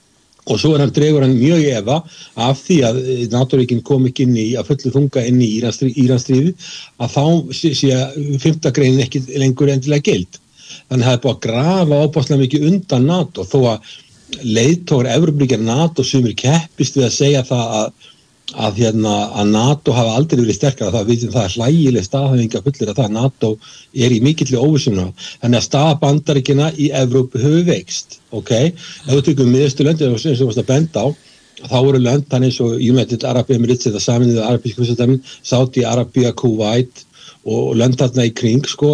og svo er hann dregur hann mjög í efa af því að NATO-ríkin kom ekki inn í að fullu þunga inn í Íransstríði að þá sé, sé fimmta greinin ekki lengur endilega gild. Þannig að það er búið að grafa óbáslega mikið undan NATO þó að leiðtogar Evrópuríkja NATO sumir keppist við að segja það að, að, hérna, að NATO hafa aldrei verið sterkara. Það, við, það er hlægileg staðhæfinga fullir að það að NATO er í mikilli óvissuna. Þannig að staða Bandaríkjanna í Evrópu hefur veikst. Okay. Ef við tökum Miðausturlöndin eins og þú varst að benda á, þá voru lönd þannig eins og United Arab Emirates eða Sameinuðu arabísku furstadæmin, Saudi Arabia, Kuwait og lönd þarna í kring, sko,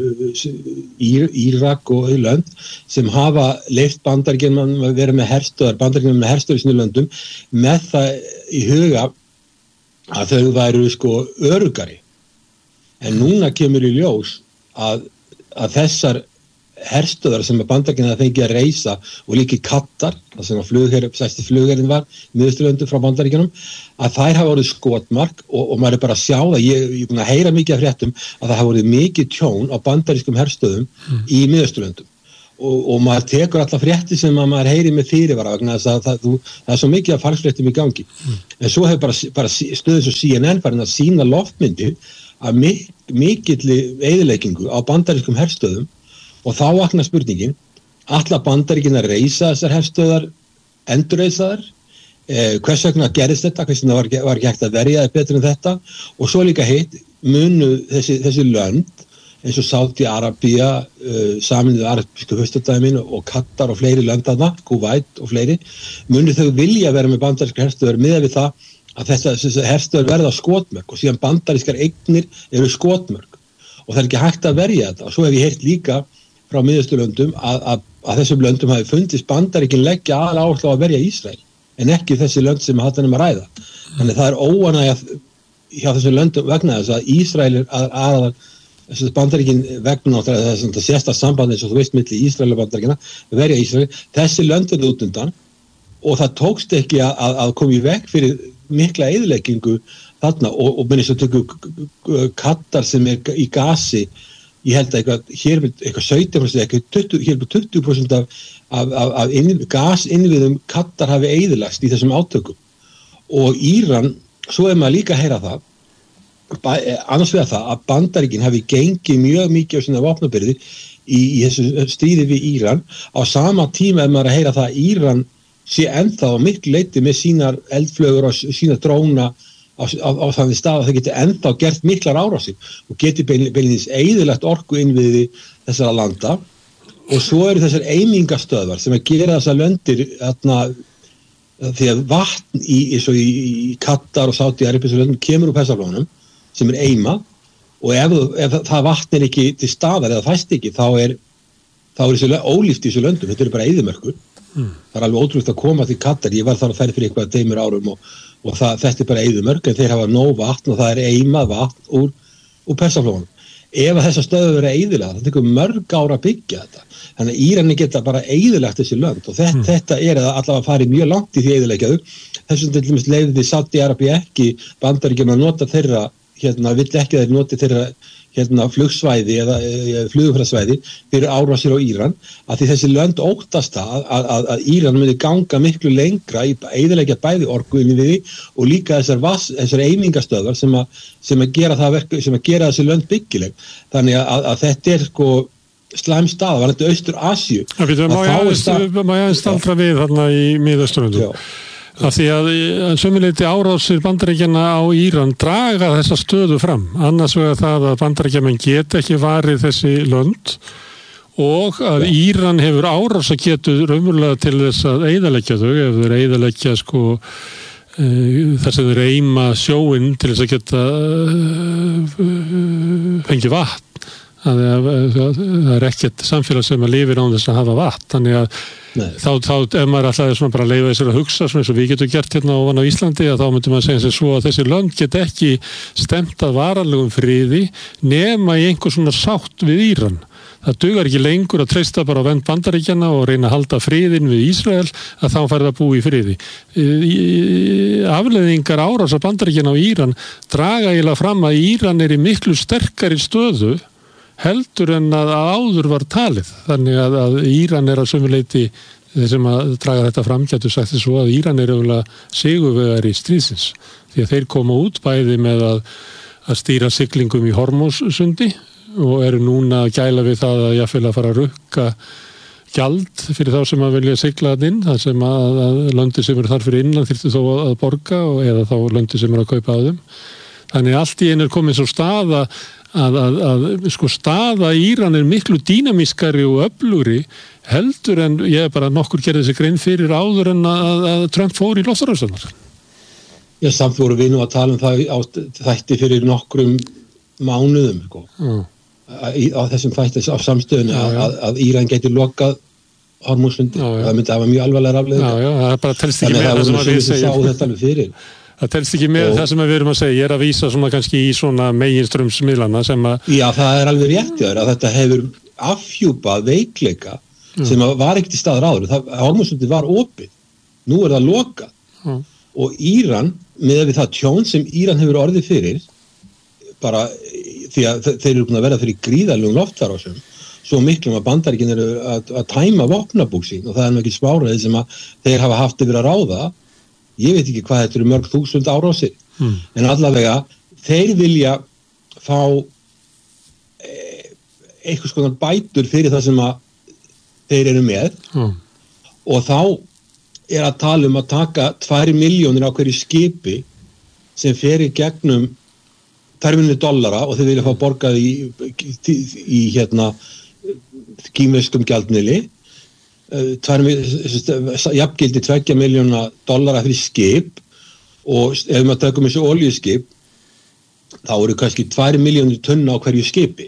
Ír, Írak og lönd sem hafa leyft Bandaríkjunum að vera með herstöðar, Bandaríkjunum með herstöðar í sinu löndum með það í huga að þau væru sko örugari. En núna kemur í ljós að, að þessar herstöðar sem Bandaríkin að fengi að reisa og líka í Katar, það sem að flugher, sæsti flugherinn var miðausturlöndum frá Bandaríkinum, að þær hafa orðið skotmark og, og maður er bara að sjá það, ég er búin að heyra mikið af fréttum að það hafa orðið mikið tjón á bandarískum herstöðum mm. í miðausturlöndum og, og maður tekur alla frétti sem maður heyri með fyrirvara vegna þess að það, það, það er svo mikið af falsfréttum í gangi mm. en svo hefur bara, bara stöðið svo C N N farin að sína loftmyndir af mik mikilli eyðileggingu á bandarískum herstöðum og þá vaknar spurningin, alla Bandaríkin að reisa þessar herstöðar, endurreisa þær, eh, hvers vegna gerðist þetta, hvers vegna var, var ekki hægt að verja það betur en þetta og svo líka hitt munu þessi, þessi lönd eins og Sádi-Arabía, uh, Sameinuðu arabísku furstadæmin og Katar og fleiri lönd þarna, Kúveit og fleiri, munu þau vilja vera með bandarískar herstöðar miðað við það að þessi herstöðar verða skotmörk og síðan bandarískar eignir eru skotmörk og það er ekki hægt að verja þetta og svo hef ég heyrt líka frá miðausturlöndum að, að, að þessum löndum hafi fundist Bandaríkin leggja aðal áherslu á að verja Ísrael en ekki þessi lönd sem hatt hann um að ræða. Þannig það er óánægja hjá þessum löndum vegna þess að Ísrael er að, að, að Bandaríkin vegna þess að sérsta samband eins og þú veist milli Ísrael og Bandaríkina verja Ísrael, þessi lönd er út undan og það tókst ekki að, að, að koma í veg fyrir mikla eyðileggingu þarna og, og minnst að tökja Katar sem er í gasi ég held að eitthvað, hér er eitthvað sautján prósent, eitthvað tuttugu, hér er tuttugu prósent af, af, af, af inn, gasinnviðum Katar hafi eyðilagst í þessum átökum. Og Íran, svo er maður líka að heyra það, annars vegar það að Bandaríkin hafi gengið mjög mikið á sinna vopnabyrði í, í þessu stríði við Íran, á sama tíma er maður að heyra það að Íran sé ennþá á miklu leyti með sínar eldflögur og sína dróna á, á, á þannig stað að það geti ennþá gert miklar árásir og geti beinlínis eyðilagt orku innviði þessara landa og svo eru þessar eimingastöðvar sem að gera þessar löndir þarna, því að vatn í, eins og í, í Katar og Sádi-Arabíu löndum kemur úr Persaflónum sem er eimað og ef, ef það vatn er ekki til staðar eða fæst ekki þá er, þá er þessu ólíft í þessu löndum, þetta eru bara eyðimörkur mm. það er alveg ótrúlegt að koma til Katar, ég var þar að ferð fyrir eitthvað tveimur árum og og það, þetta er bara eyðimörk en þeir hafa nóg vatn og það er eimað vatn úr, úr Persaflónum. Ef að þessar stöðu verið eyðilega, það tekur mörg ára að byggja þetta. Þannig að Íranin geta bara eyðilegt þessi lönd og þetta, mm. þetta er að allavega farið mjög langt í því eyðilegjaðu. Þessum til dæmis leyfði Sádi-Arabíu ekki Bandaríkjum að nota þeirra, hérna, vill ekki þeir noti þeirra hérna flugsvæði eða flugumferðarsvæði fyrir árásir á Íran að því þessi lönd óttast að, að, að, að Íran myndi ganga miklu lengra í eyðileggja bæði orku inn í því og líka þessar, vass, þessar eimingastöðvar sem að, sem að gera það verk, sem að gera þessi lönd byggileg þannig að, að, að þetta er sko slæm stað, var þetta Austur-Asíu Má ég aðeins staldra við þarna í Miðausturlöndum af því að sömuleyti árásir Bandaríkjanna á Íran draga þessa stöðu fram. Annars vegar það að Bandaríkjamenn get ekki varið þessi lönd og að ja. Íran hefur árása getur raunverulega til þess að eyðileggja þau, ef þau eyðileggja sko e, þess að þau reyma sjóinn til þess að geta e, fengi vatn. Það er, það er ekkert samfélag sem að lifir án þess að hafa vatn. Þannig að þá, þá ef maður alltaf er svona bara að leiða þessar að hugsa svona eins og við getum gert hérna ofan á Íslandi að þá myndum maður segja sem svo að þessi lönd get ekki stemt að varanlegum friði nema í einhver svona sátt við Íran. Það dugar ekki lengur að treysta bara á vernd Bandaríkjanna og reyna að halda friðin við Ísrael að þá færð að búa í friði. Afleiðingar árásar Bandaríkjanna á Íran draga eiginlega fram að Íran er í miklu sterkari stöðu heldur en að áður var talið. Þannig að, að Íran er að sömuleyti þeir sem að draga þetta fram getur sagt þess að Íran er auðvitað sigurvegari í stríðsins því að þeir koma út bæði með að, að stýra siglingum í Hormússundi og eru núna að gæla við það að jafnvel að fara að rukka gjald fyrir þá sem að vilja sigla þann inn, það sem að, að löndi sem eru þar fyrir innan þyrftu þó að borga og, eða þá löndi sem eru að kaupa á þeim. Þannig allt í einu er komin svo staða að, að, að sko staða Íran er miklu dýnamískari og öflugri heldur en ég bara nokkur gerði þessi grein fyrir áður en að, að Trump fór í loftárásirnar. Já, samt voru við nú að tala um það á þætti fyrir nokkrum mánuðum sko. mm. á þessum þætti á samstöðunni að, að, að Íran geti lokað Hormússundi. Það myndi að hafa mjög alvarlegar afleiðingar. Já, já, það bara telst ekki með það sem að við segjum. Þetta alveg fyrir. Það telst ekki með og, það sem við erum að segja, ég er að vísa svona kannski í svona meginströmsmiðlana sem að... Já, það er alveg rétt, já, að þetta hefur afhjúpa veikleika mm. sem var ekkert í staðar áður. Hormúzsundið var opið. Nú er það lokað. Mm. Og Íran, með við það tjón sem Íran hefur orðið fyrir, bara því að þeir eru búin að vera fyrir gríðarlegum loftárásum, svo miklum að Bandaríkin eru að, að tæma vopnabúk sín og það er nú ekki spáraði sem að þeir hafa haft yfir að ráða. Ég veit ekki hvað þetta eru mörg þúsund árásir. Mm. En allavega, þeir vilja fá eh, eitthvað skoðan bætur fyrir það sem að þeir eru með mm. og þá er að tala um að taka tvær milljónir á hverju skipi sem fer í gegnum tvær milljónir dollara og þeir vilja fá borgað í, í, í hérna kínverskum gjaldmiðli jafngildi tveggja milljóna dollara fyrir skip og ef maður tökum þessu olíuskip þá eru kannski tvær milljónir tunna á hverju skipi.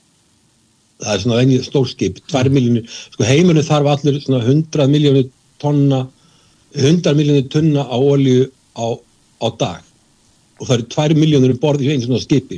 Það er svona venjuð stór skip, tvær milljónir, sko heimurinn þarf allir svona hundrað milljónir tonna, hundrað milljónir tunna á olíu á, á dag og það eru tvær milljónir um borð í einu svona skipi.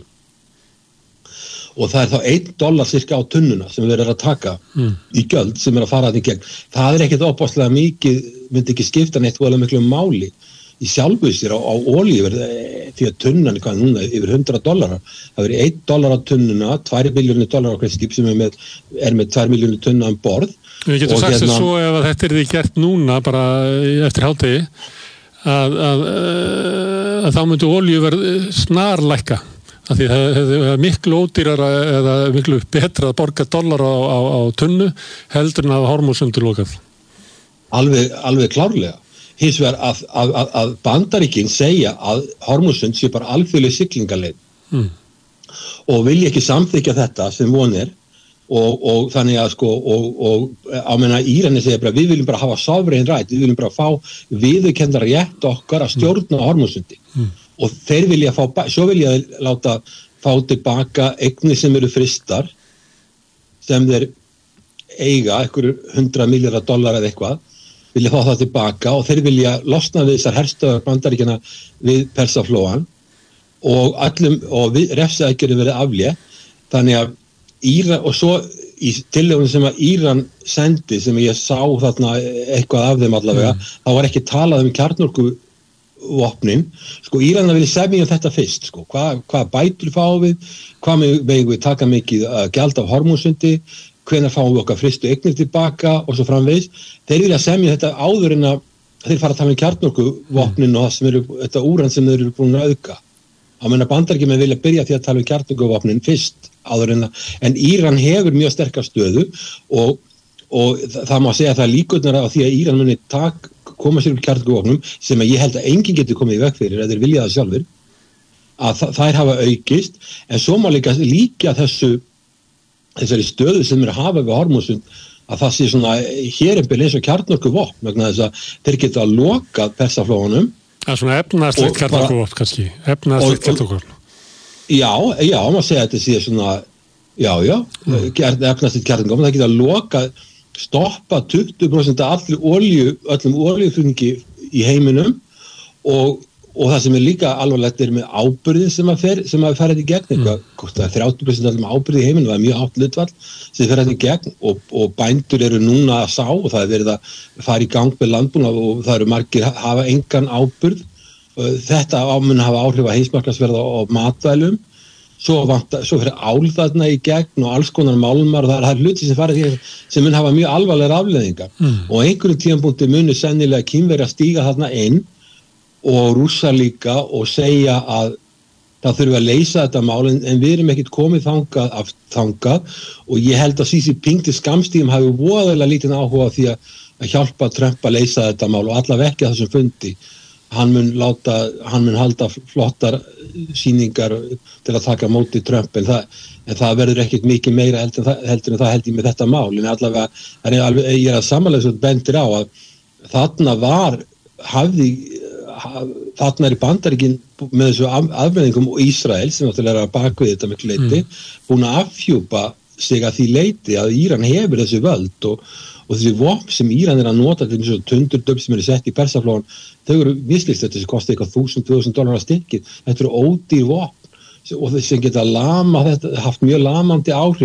Og það er þá einn dollar cirka á tunnuna sem við erum að taka mm. í gjöld sem er að fara þetta í gegn. Það er ekkert opaslega mikið, myndi ekki skipta neitt og alveg miklu máli í sjálfu sér á, á olíu því að tunnan er hvað núna yfir hundrað dollarar. Það verið einn dollar á tunnuna, tvær milljónir dollar á hvern skip sem er með, er með tvær milljónir tunna um borð. Við getum sagt hérna, svo ef að þetta er því gert núna bara eftir hádegi að, að, að, að þá myndi olíu verð snarlækka. Af því það er miklu ódýrara eða miklu betra að borga dollar á, á, á tunnu heldur en að Hormúzsundur lokað. Alveg, alveg klárlega. Hins vegar að, að, að, að Bandaríkin segja að Hormúzsund sé bara alþjóðleg siglingaleið mm. og vilja ekki samþykja þetta sem von er og, og þannig að sko og, og á meina Írani segja bara við viljum bara hafa sovereign right, við viljum bara fá viðurkennda rétt okkar að stjórna mm. Hormúzsundi. Mm. Og þeir vilja fá, svo vilja þeir láta fá tilbaka eignir sem eru fristar sem þeir eiga, einhverjum hundra milljarða dollar eða eitthvað, vilja fá það tilbaka og þeir vilja losna við þessar herstöðar Bandaríkjanna við Persaflóan og allum, og refsiaðgerðum verið aflétt, þannig að Íran, og svo í tillögunum sem að Íran sendi, sem ég sá þarna eitthvað af þeim allavega, mm. þá var ekki talað um kjarnorku vopnin, sko Írana vilja semja um þetta fyrst, sko, hvað hva bætur fáum við, hvað megum við taka mikið uh, gjald af Hormúzsundi, hvenær fáum við okkar fristu eignir tilbaka og svo framvegis. Þeir vilja semja þetta áður en að þeir fara að tala um kjarnorku vopnin og það sem eru, þetta úran sem þeir eru búin að auka. Á meina Bandaríkjamenn vilja byrja því að tala um kjarnorku vopnin fyrst áður en að, en Íran hefur mjög sterkar stöðu og, og það má segja að það er líkurnar á því að Íran muni tak koma sér upp kjarnorkuvopnum sem að ég held að enginn getur komið í veg fyrir eða þeir vilja það sjálfur að þær hafa aukist en svo má líka líka þessu þessari stöðu sem er að hafa við Hormúzsund að það sé svona hér er eins og kjarnorkuvopn vegna þess að þeir geta að loka Persaflóanum. Það er svona efnaðslegt kjarnorkuvopn kannski, efnaðslegt kjarnorkuvopn. Já, já, maður segja að þetta sé svona já, já, mm. efnaðslegt kjarnorkuvopn, það geta að loka stoppa tuttugu prósent af allir olíu, öllum olíuflutningi í heiminum og, og það sem er líka alvarlegt er með ábyrðin sem að fer, sem að fer þetta í gegn eitthvað, mm. það er þrjátíu prósent af allum ábyrði í heiminum, það er mjög hátt hlutfall sem fer þetta í gegn og, og bændur eru núna að sá og það er verið að fara í gang með landbúnað og það eru margir að hafa engan ábyrð, þetta ámun hafa áhrif að heimsmarkaðsverð á matvælum. Svo, vanta, svo fyrir ál þarna í gegn og alls konar málmar og það er hluti sem farið hér sem mun hafa mjög alvarlegar afleiðingar mm. og einhverjum tímapunkti muni sennilega Kínverjar stíga þarna inn og Rússar líka og segja að það þurfi að leysa þetta mál en, en við erum ekkert komið þangað af þangað og ég held að Xi Jinping til skamstíðum hafi voðalega lítinn áhuga því að, að hjálpa Trump að leysa þetta mál og allavega ekki að þessum fundi. Hann mun láta, hann mun halda flottar sýningar til að taka móti Trump en það, en það verður ekkert mikið meira heldur en það, heldur en það held ég með þetta mál en allavega, er alveg, ég er að samanlega svo bendir á að þarna var hafði, haf, þarna er Bandaríkin með þessu af, afbreyðingum og Ísrael sem náttúrulega er að baka við þetta miklu leyti mm. búin að afhjúpa sig að því leyti að Íran hefur þessu völd og og þessi vopn sem Íran er að nota til þessu tundurdöfn sem eru sett í Persaflóan þau eru visslist þetta sem kosti eitthvað þúsund, tvö þúsund dólar að stykkið, þetta eru ódýr vopn og þessi sem geta lama þetta, haft mjög lamandi áhrif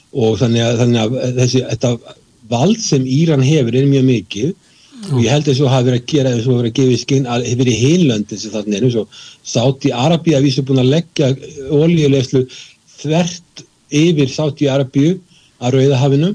og þannig að, þannig að þessi, þetta vald sem Íran hefur er mjög mikið mm. og ég held að svo hafi verið að gera eins og hafi verið að gefa skinn að hefur verið hinlöndin sem þarna er eins og Sádi-Arabía vísu búin að leggja olíuleiðslu þvert yfir Sádi-Arabíu að Rauðahafinu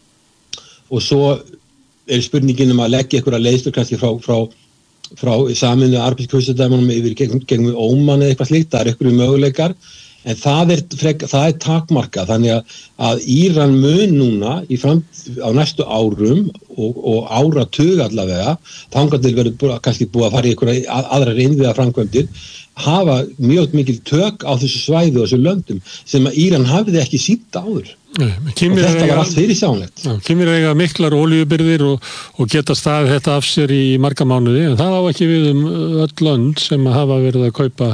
og svo er spurningin um að leggja einhverja leiðslu kannski frá, frá, frá Sameinuðu arabísku furstadæmunum yfir gegn, gegn Óman eða eitthvað slíkt, það er einhverju möguleikar en það er, það er takmarka þannig að, að Íran mun núna í fram, á næstu árum og, og áratug allavega þangað til verður kannski búið að fara í einhverja aðrar innviða framkvæmdir hafa mjög mikil tök á þessu svæði og þessu löndum sem að Íran hafiði ekki sýnt áður Nei, og þetta eiga, var allt fyrir sjánlegt Kínverjar eiga miklar olíubirgðir og, og geta staðið þetta af sér í marga mánuði en það á ekki við um öll lönd sem hafa verið að kaupa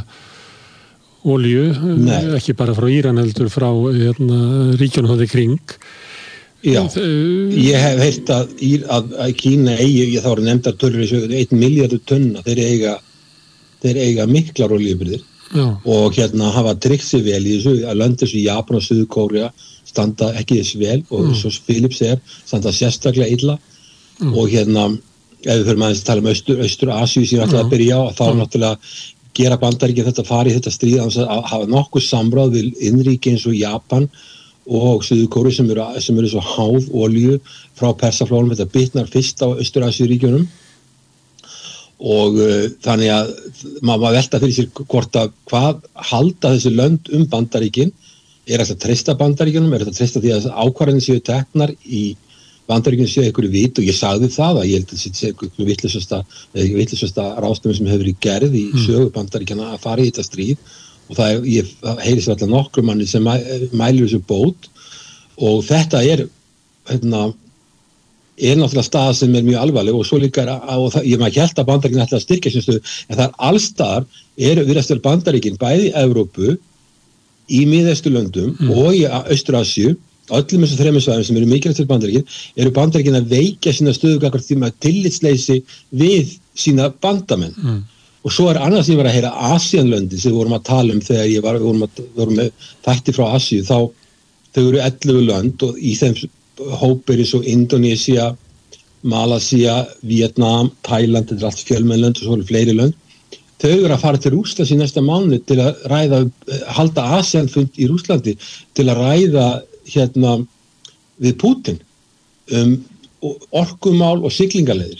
olíu, Nei. ekki bara frá Íran heldur frá hérna, ríkjunum hóði kring Já, ég hef heyrt að, að, að Kína eigi, ég þá eru nefndar tölur í sögur, einn milljarður tunna, þeir eiga þeir eiga miklar olíubirgðir og hérna hafa tryggt sig vel í þessu að löndis í Japan og Suður-Kórea standa ekki þess vel og mm. svo Philips er standa sérstaklega illa mm. og hérna ef við fyrir maður að tala um Austur, Austur Asíu sem alltaf að byrja á þá mm. náttúrulega gera Bandaríkin þetta fari í þetta stríð að hafa nokkuð samráð við innríki eins og Japan og Suður-Kórea sem eru, sem eru svo háð olíu frá Persaflónum, þetta bitnar fyrst á Austur-Asíuríkjunum og uh, þannig að maður velta fyrir sér hvort að hvað halda þessi lönd um Bandaríkin er þetta að treysta Bandaríkinum, er þetta að treysta því að ákvarðin séu teknar í Bandaríkinu séu einhverju vit og ég sagði það að ég held að þetta sé einhverju vitlausasta eða vitlausasta ráðstöfun sem hefur verið gerð í sögu Bandaríkjana að fara í þetta stríð og það er, ég heyri sér alltaf nokkru manni sem mælir þessu bót og þetta er hérna er náttúrulega staða sem er mjög alvarleg og svo líka er að, og það, ég maður held að Bandaríkin ætla að styrkja sem stöðu, en það er allstar eru virðast Bandaríkin bæði í Evrópu, í Miðausturlöndum mm. og í Austur-Asíu, öllum þessum þremur svæðum sem eru mikilvægt fyrir Bandaríkin, eru Bandaríkin að veikja sína stöðu gagnvart því með tillitsleysi við sína bandamenn. Mm. Og svo er annars ég var að heyra Asíanlöndin sem við vorum að tala um þegar ég var, við vorum, að, við vorum með þætti frá Asíu, þá þau eru ellefu lönd og í þeim hópir eins og Indonesia, Malaysia, Vietnam, Thailand, þetta er allt fjölmennlönd og svo eru fleiri lönd. Þau eru að fara til Rússlands í næsta mánuð til að ræða, halda ASEAN-fund í Rússlandi til að ræða hérna við Pútín um orkumál og siglingaleiðir.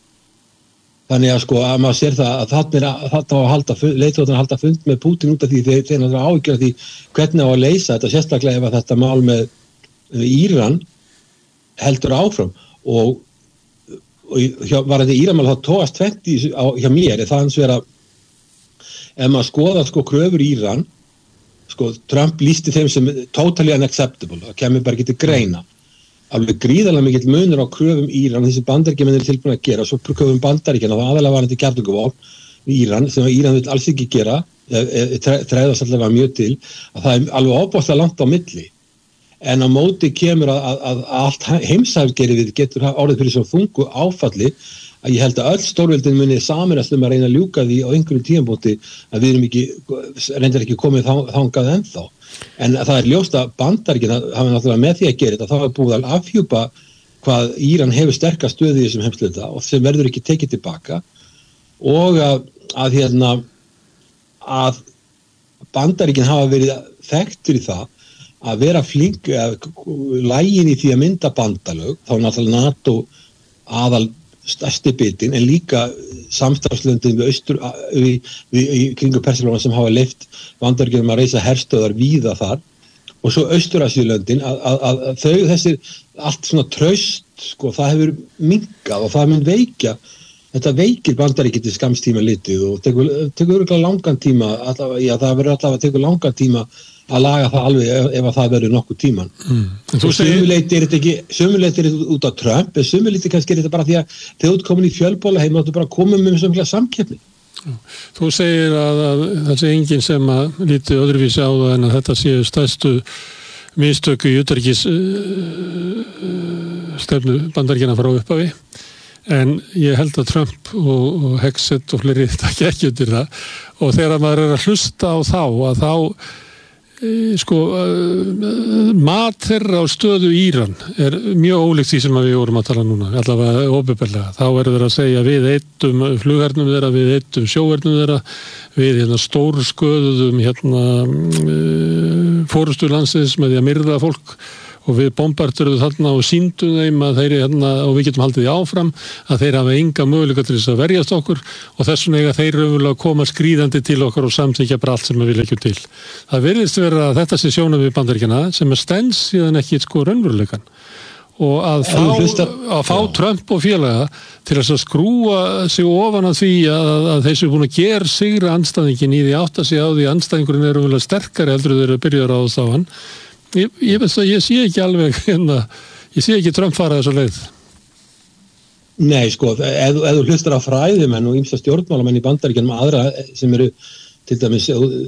Þannig að sko að maður sér það að þarna á að halda leiðtogarnir að halda fund með Pútín út af því þeir þeir náttúrulega áhyggjur af því hvernig á að leysa þetta sérstaklega ef að þetta mál með Íran heldur áfram og, og hjá, var þetta Íramál þá tóast tvennt í, á, hjá mér er það hans vera ef maður skoða sko kröfur Íran sko Trump lýsti þeim sem totally unacceptable, það kemur bara ekki til greina alveg gríðarlega mikill munur á kröfum Íran þessi Bandaríkjamenn eru tilbúin að gera svo kröfum Bandaríkjanna þá aðalega var þetta kjarnorkuvopn í Íran sem Íran vil alls ekki gera þræðast allavega mjög til að það er alveg óbóðslega langt á milli en á móti kemur að, að, að allt heimsæfgerið getur orðið fyrir svo þungu áfalli að ég held að öll stórveldin muni saminast um að reyna að ljúka því á einhverjum tímabóti að við erum ekki, reyndar ekki komið þangað ennþá. En það er ljóst að Bandaríkin hafa náttúrulega með því að gera þetta, þá er búið að afhjúpa hvað Íran hefur sterka stöðu í þessum heimsluta og sem verður ekki tekið tilbaka og að, að hérna að Bandaríkin hafa verið þekkt fyrir það að vera flink lægin í því að mynda bandalög þá náttúrulega NATO aðal stærsti bitin en líka samstarfslöndin við austur við, við, í kringu Persaflóna sem hafa leyft Bandaríkjunum að reisa herstöðar víða þar og svo Austur-Asíulöndin að, að, að, að þau þessir allt svona traust sko það hefur minnkað og það mun veikja þetta veikir Bandaríkjun til skamstíma litið og tekur, tekur örgulega langan tíma allavega, já það verður allavega að tekur langan tíma að laga það alveg ef, ef að það verður nokkuð tíman. Mm. Og sumuleyti er þetta ekki, sumuleyti er þetta út af Trump, en sumuleyti kannski er þetta bara því að þegar þú ert komin í fjölbóla heim, þá ertu bara komið með svona samkeppni. Þú segir að, að það sé enginn sem að lítið öðruvísi á það en að þetta séu stærstu mistöku í utanríkis uh, stefnu Bandaríkjanna frá upphafi. En ég held að Trump og, og Hexet og fleiri takk ekki undir það og þegar maður er að hlusta á þá að þá sko mat þeirra á stöðu Íran er mjög ólíkt því sem við vorum að tala núna, allavega opinberlega. Þá eru þeir að segja við eittum flughernum þeirra, við eittum sjóhernum þeirra, við hérna stórsköðuðum hérna fórustu landsins með því að myrða fólk og við bombardurum þarna og sýndum þeim að þeir hérna, og við getum haldið því áfram að þeir hafa enga möguleika til þess að verjast okkur og þess vegna eiga þeir raunverulega koma skríðandi til okkur og samþykkja bara allt sem við leggjum til. Það virðist vera að þetta sé sjónarmið við Bandaríkjanna sem er stenst síðan ekki sko raunveruleikann og að fá, að fá Trump og félaga til þess að skrúa sig ofan að því að, að þeir séu búin að gera sigra andstæðingin í því átta sig á því andstæðingurinn er raunverulega sterkari heldur þeir eru byrjar á þá hann. Ég, ég, ég sé ekki alveg hérna, ég sé ekki Trump fara þessa leið. Nei, sko, ef, ef þú hlustar á fræðimenn og ýmsa stjórnmálamenn í Bandaríkjunum aðra sem eru til dæmis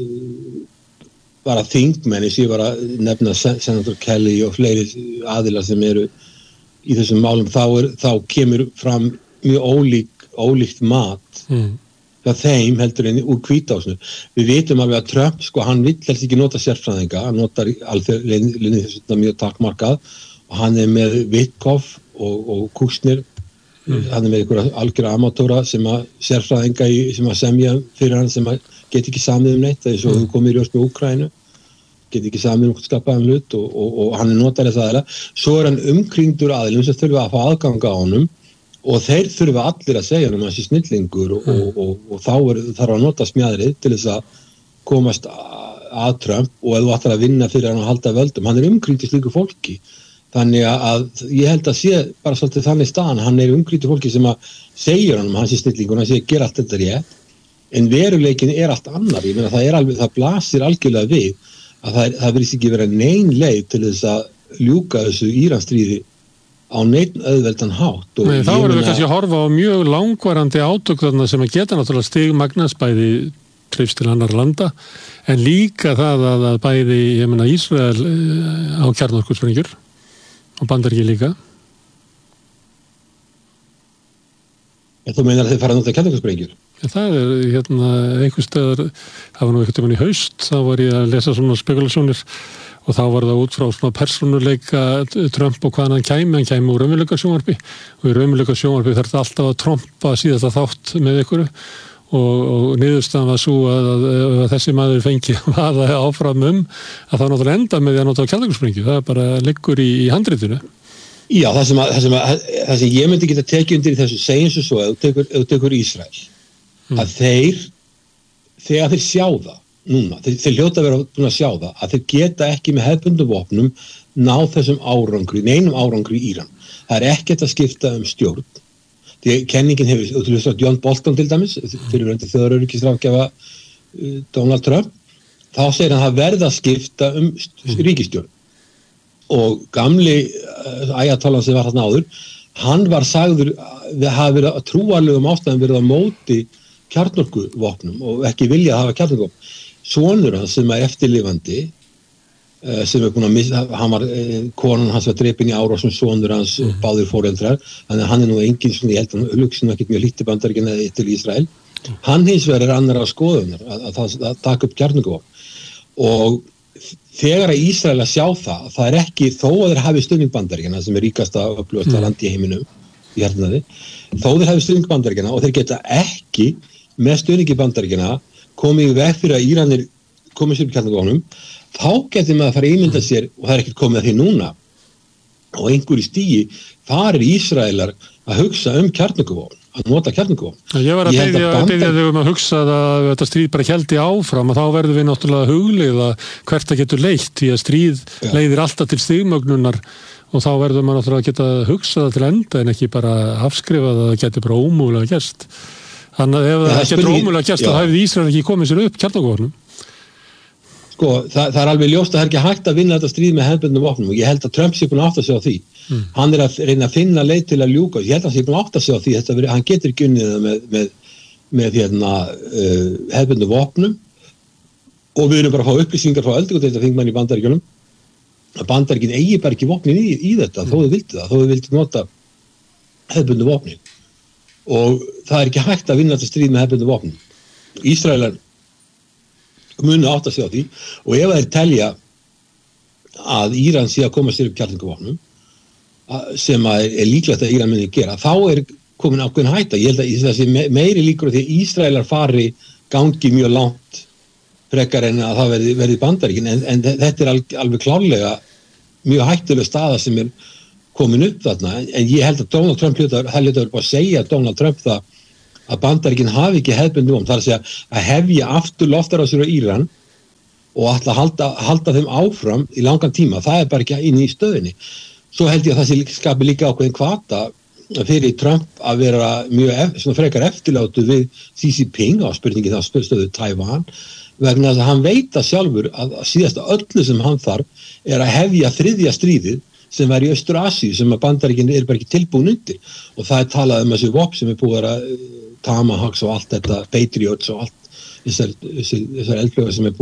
bara þingmenn, ég sé bara nefna Senator Kelly og fleiri aðilar sem eru í þessum málum, þá, er, þá kemur fram mjög ólík, ólíkt mat mm. hjá þeim heldur en úr Hvítahúsinu. Við vitum alveg að Trump, sko, hann vill helst ekki nota sérfræðinga, hann notar alþjóðlinni þess að mjög takmarkað og hann er með Witkoff og, og Kushner, mm. hann er með einhverja algjöra amatóra sem að sérfræðinga í, sem að semja fyrir hann sem að get ekki samið um neitt, það er svo mm. komið í rjóst með Úkraínu, get ekki samið um skapaðan hlut og, og, og hann er notar þess aðeila. Svo er hann umkringdur aðilum sem þurfa að fá aðganga á honum og þeir þurfa allir að segja um hans í snillingur og, mm. og, og, og þá er, þarf að nota smjæðrið til þess að komast að Trump og ef þú ætlar að vinna fyrir hann að halda völdum. Hann er umkringdur slíku fólki. Þannig að ég held að sé bara svolítið þannig staðan. Hann er umkringdur fólki sem að segja hann um hans í snillingur og hann segir gera allt þetta rétt. En veruleikin er allt annar. Ég meina það er alveg, það blasir algjörlega við að það, það virðist ekki vera nein leið til þess að ljúka þessu Íransstríði á neitt auðveldan hátt. Nei, þá erum við kannski að horfa á mjög langvarandi átök þarna sem að geta náttúrulega stigmagnast bæði trefst til annar landa en líka það að, að bæði ég meina Ísrael á kjarnorkusprengjur og Bandaríkin líka. En þú meinar að þeir fara að nota kjarnorkusprengjur? Ja, það er hérna einhvers stöðar, það var nú einhvern tímann í haust, þá var ég að lesa svona spekulasjónir og þá var það út frá svona persónuleika Trump og hvaðan hann kæmi, hann kæmi úr raunveruleika sjónvarpi og í raunveruleika sjónvarpi þarf þetta alltaf að trompa síðasta þátt með ykkur og, og niðurstaðan var svo að, að, að þessi maður fengi að það áfram um að það náttúrulega enda með því að nota kjarnorkusprengjur, það bara liggur í, í handritinu. Já, það sem, að, það, sem að, það sem ég myndi geta tekið undir í þessu segjum svo svo, ef þú tekur, ef þú tekur Ísrael mm. að þeir, þegar þeir sjá það núna, þeir, þeir hljóta að vera búin að sjá það að þeir geta ekki með hefðbundum vopnum ná þessum árangri, neinum árangri í Íran. Það er ekkert að skipta um stjórn. Því kenningin hefur, þú veist að John Bolton til dæmis, fyrir undir þjóðaröryggisráðgjafa uh, Donald Trump, þá segir hann að verða að skipta um ríkisstjórn. Og gamli uh, æjatallan sem var þarna áður, hann var sagður, við hafa verið að trúarlegum ástæðum verið á móti kjarnorkuvopnum og ekki vilja að hafa kjarnorkuvopn. Sonur hans sem er eftirlifandi sem er búin að missa, hann var konan hans var drepin í árásum, sonur hans mm. báðir foreldrar, þannig að hann er nú engin svona, ég held að hann hugsa nú ekkert mjög lítið Bandaríkjanna eða til Ísrael. Mm. Hann hins vegar er annar á skoðunar að, að, að, að taka upp kjarnorkuvopn og þegar að Ísrael að sjá það, það er ekki þó að þeir hafi stuðning Bandaríkjanna sem er ríkasta og öflugasta mm. land í heiminum í hernaði, þó þeir hafi stuðning Bandaríkjanna og þeir geta ekki með stuðningi Bandaríkjanna komið í veg fyrir að Íranir komið sér upp kjarnorkuvopnum, þá getur maður að fara að ímynda sér, og það er ekkert komið að því núna, og einhverju stígi farir Ísraelar að hugsa um kjarnorkuvopn, að nota kjarnorkuvopn. Ég var að beðja bandar... þau um að hugsa að þetta stríð bara héldi áfram, og þá verðum við náttúrulega hugleiða hvert það getur leitt, því að stríð ja. leiðir alltaf til stigmögnunar, og þá verðum maður náttúrulega að geta hugsað til enda, en ekki bara afskrifað að það getur bara ómúlega gerst. Þannig að ef ja, það getur ómúlega gerst, þá hefði Ísrael ekki komið sér upp kjarnorkuvopnum. Sko, það, það er alveg ljóst að það er ekki hægt að vinna þetta stríð með hefðbundnum vopnum og ég held að Trump sé búin að átta sig á því. Mm. Hann er að reyna að finna leið til að ljúka. Ég held að hann sé búin að átta sig á því. Þetta, hann getur ekki unnið það með, með, með hérna, uh, hefðbundnum vopnum og við erum bara að fá upplýsingar frá öldungadeildarþingmenn í Bandaríkjunum að Bandaríkin eigi bara ekki vopnin í, í þetta mm. þó þau vildi það, þó þau vildi nota hefðbundnum vopnin. Og það er ekki hægt að vinna þetta stríð með hefðbundnum vopnum. Ísraelar munu átt að segja á því og ef þeir telja að Íran sé að koma sér upp kjarnorkuvopnum sem að er líklegt að Íran muni gera, þá er komin ákveðin hætta. Ég held að það sé meiri líkur því að Ísraelar fari gangi mjög langt frekar en að það verði, verði Bandaríkin en, en þetta er alveg klárlega mjög hættuleg staða sem er komin upp þarna en ég held að Donald Trump það hlutar bara að segja að Donald Trump það að Bandaríkin hafi ekki hefðbundið um, það er að segja að hefja aftur loftarásir á Íran og ætla að halda, halda þeim áfram í langan tíma, það er bara ekki inn í stöðinni. Svo held ég að það sé skapi líka ákveðin hvata fyrir Trump að vera mjög svona frekar eftirlátu við Xi Jinping á spurningi það stöðu Taiwan vegna þess að hann veit að sjálfur að síðasta öllu sem hann þarf er að hefja þriðja stríðið sem var í Austur-Asíu sem að Bandaríkin er bara ekki tilbúin undir og það er talað um þessi vopn sem er búið að Tomahawks og allt þetta, Patriots og allt þessar, þessar eldflögar sem er búið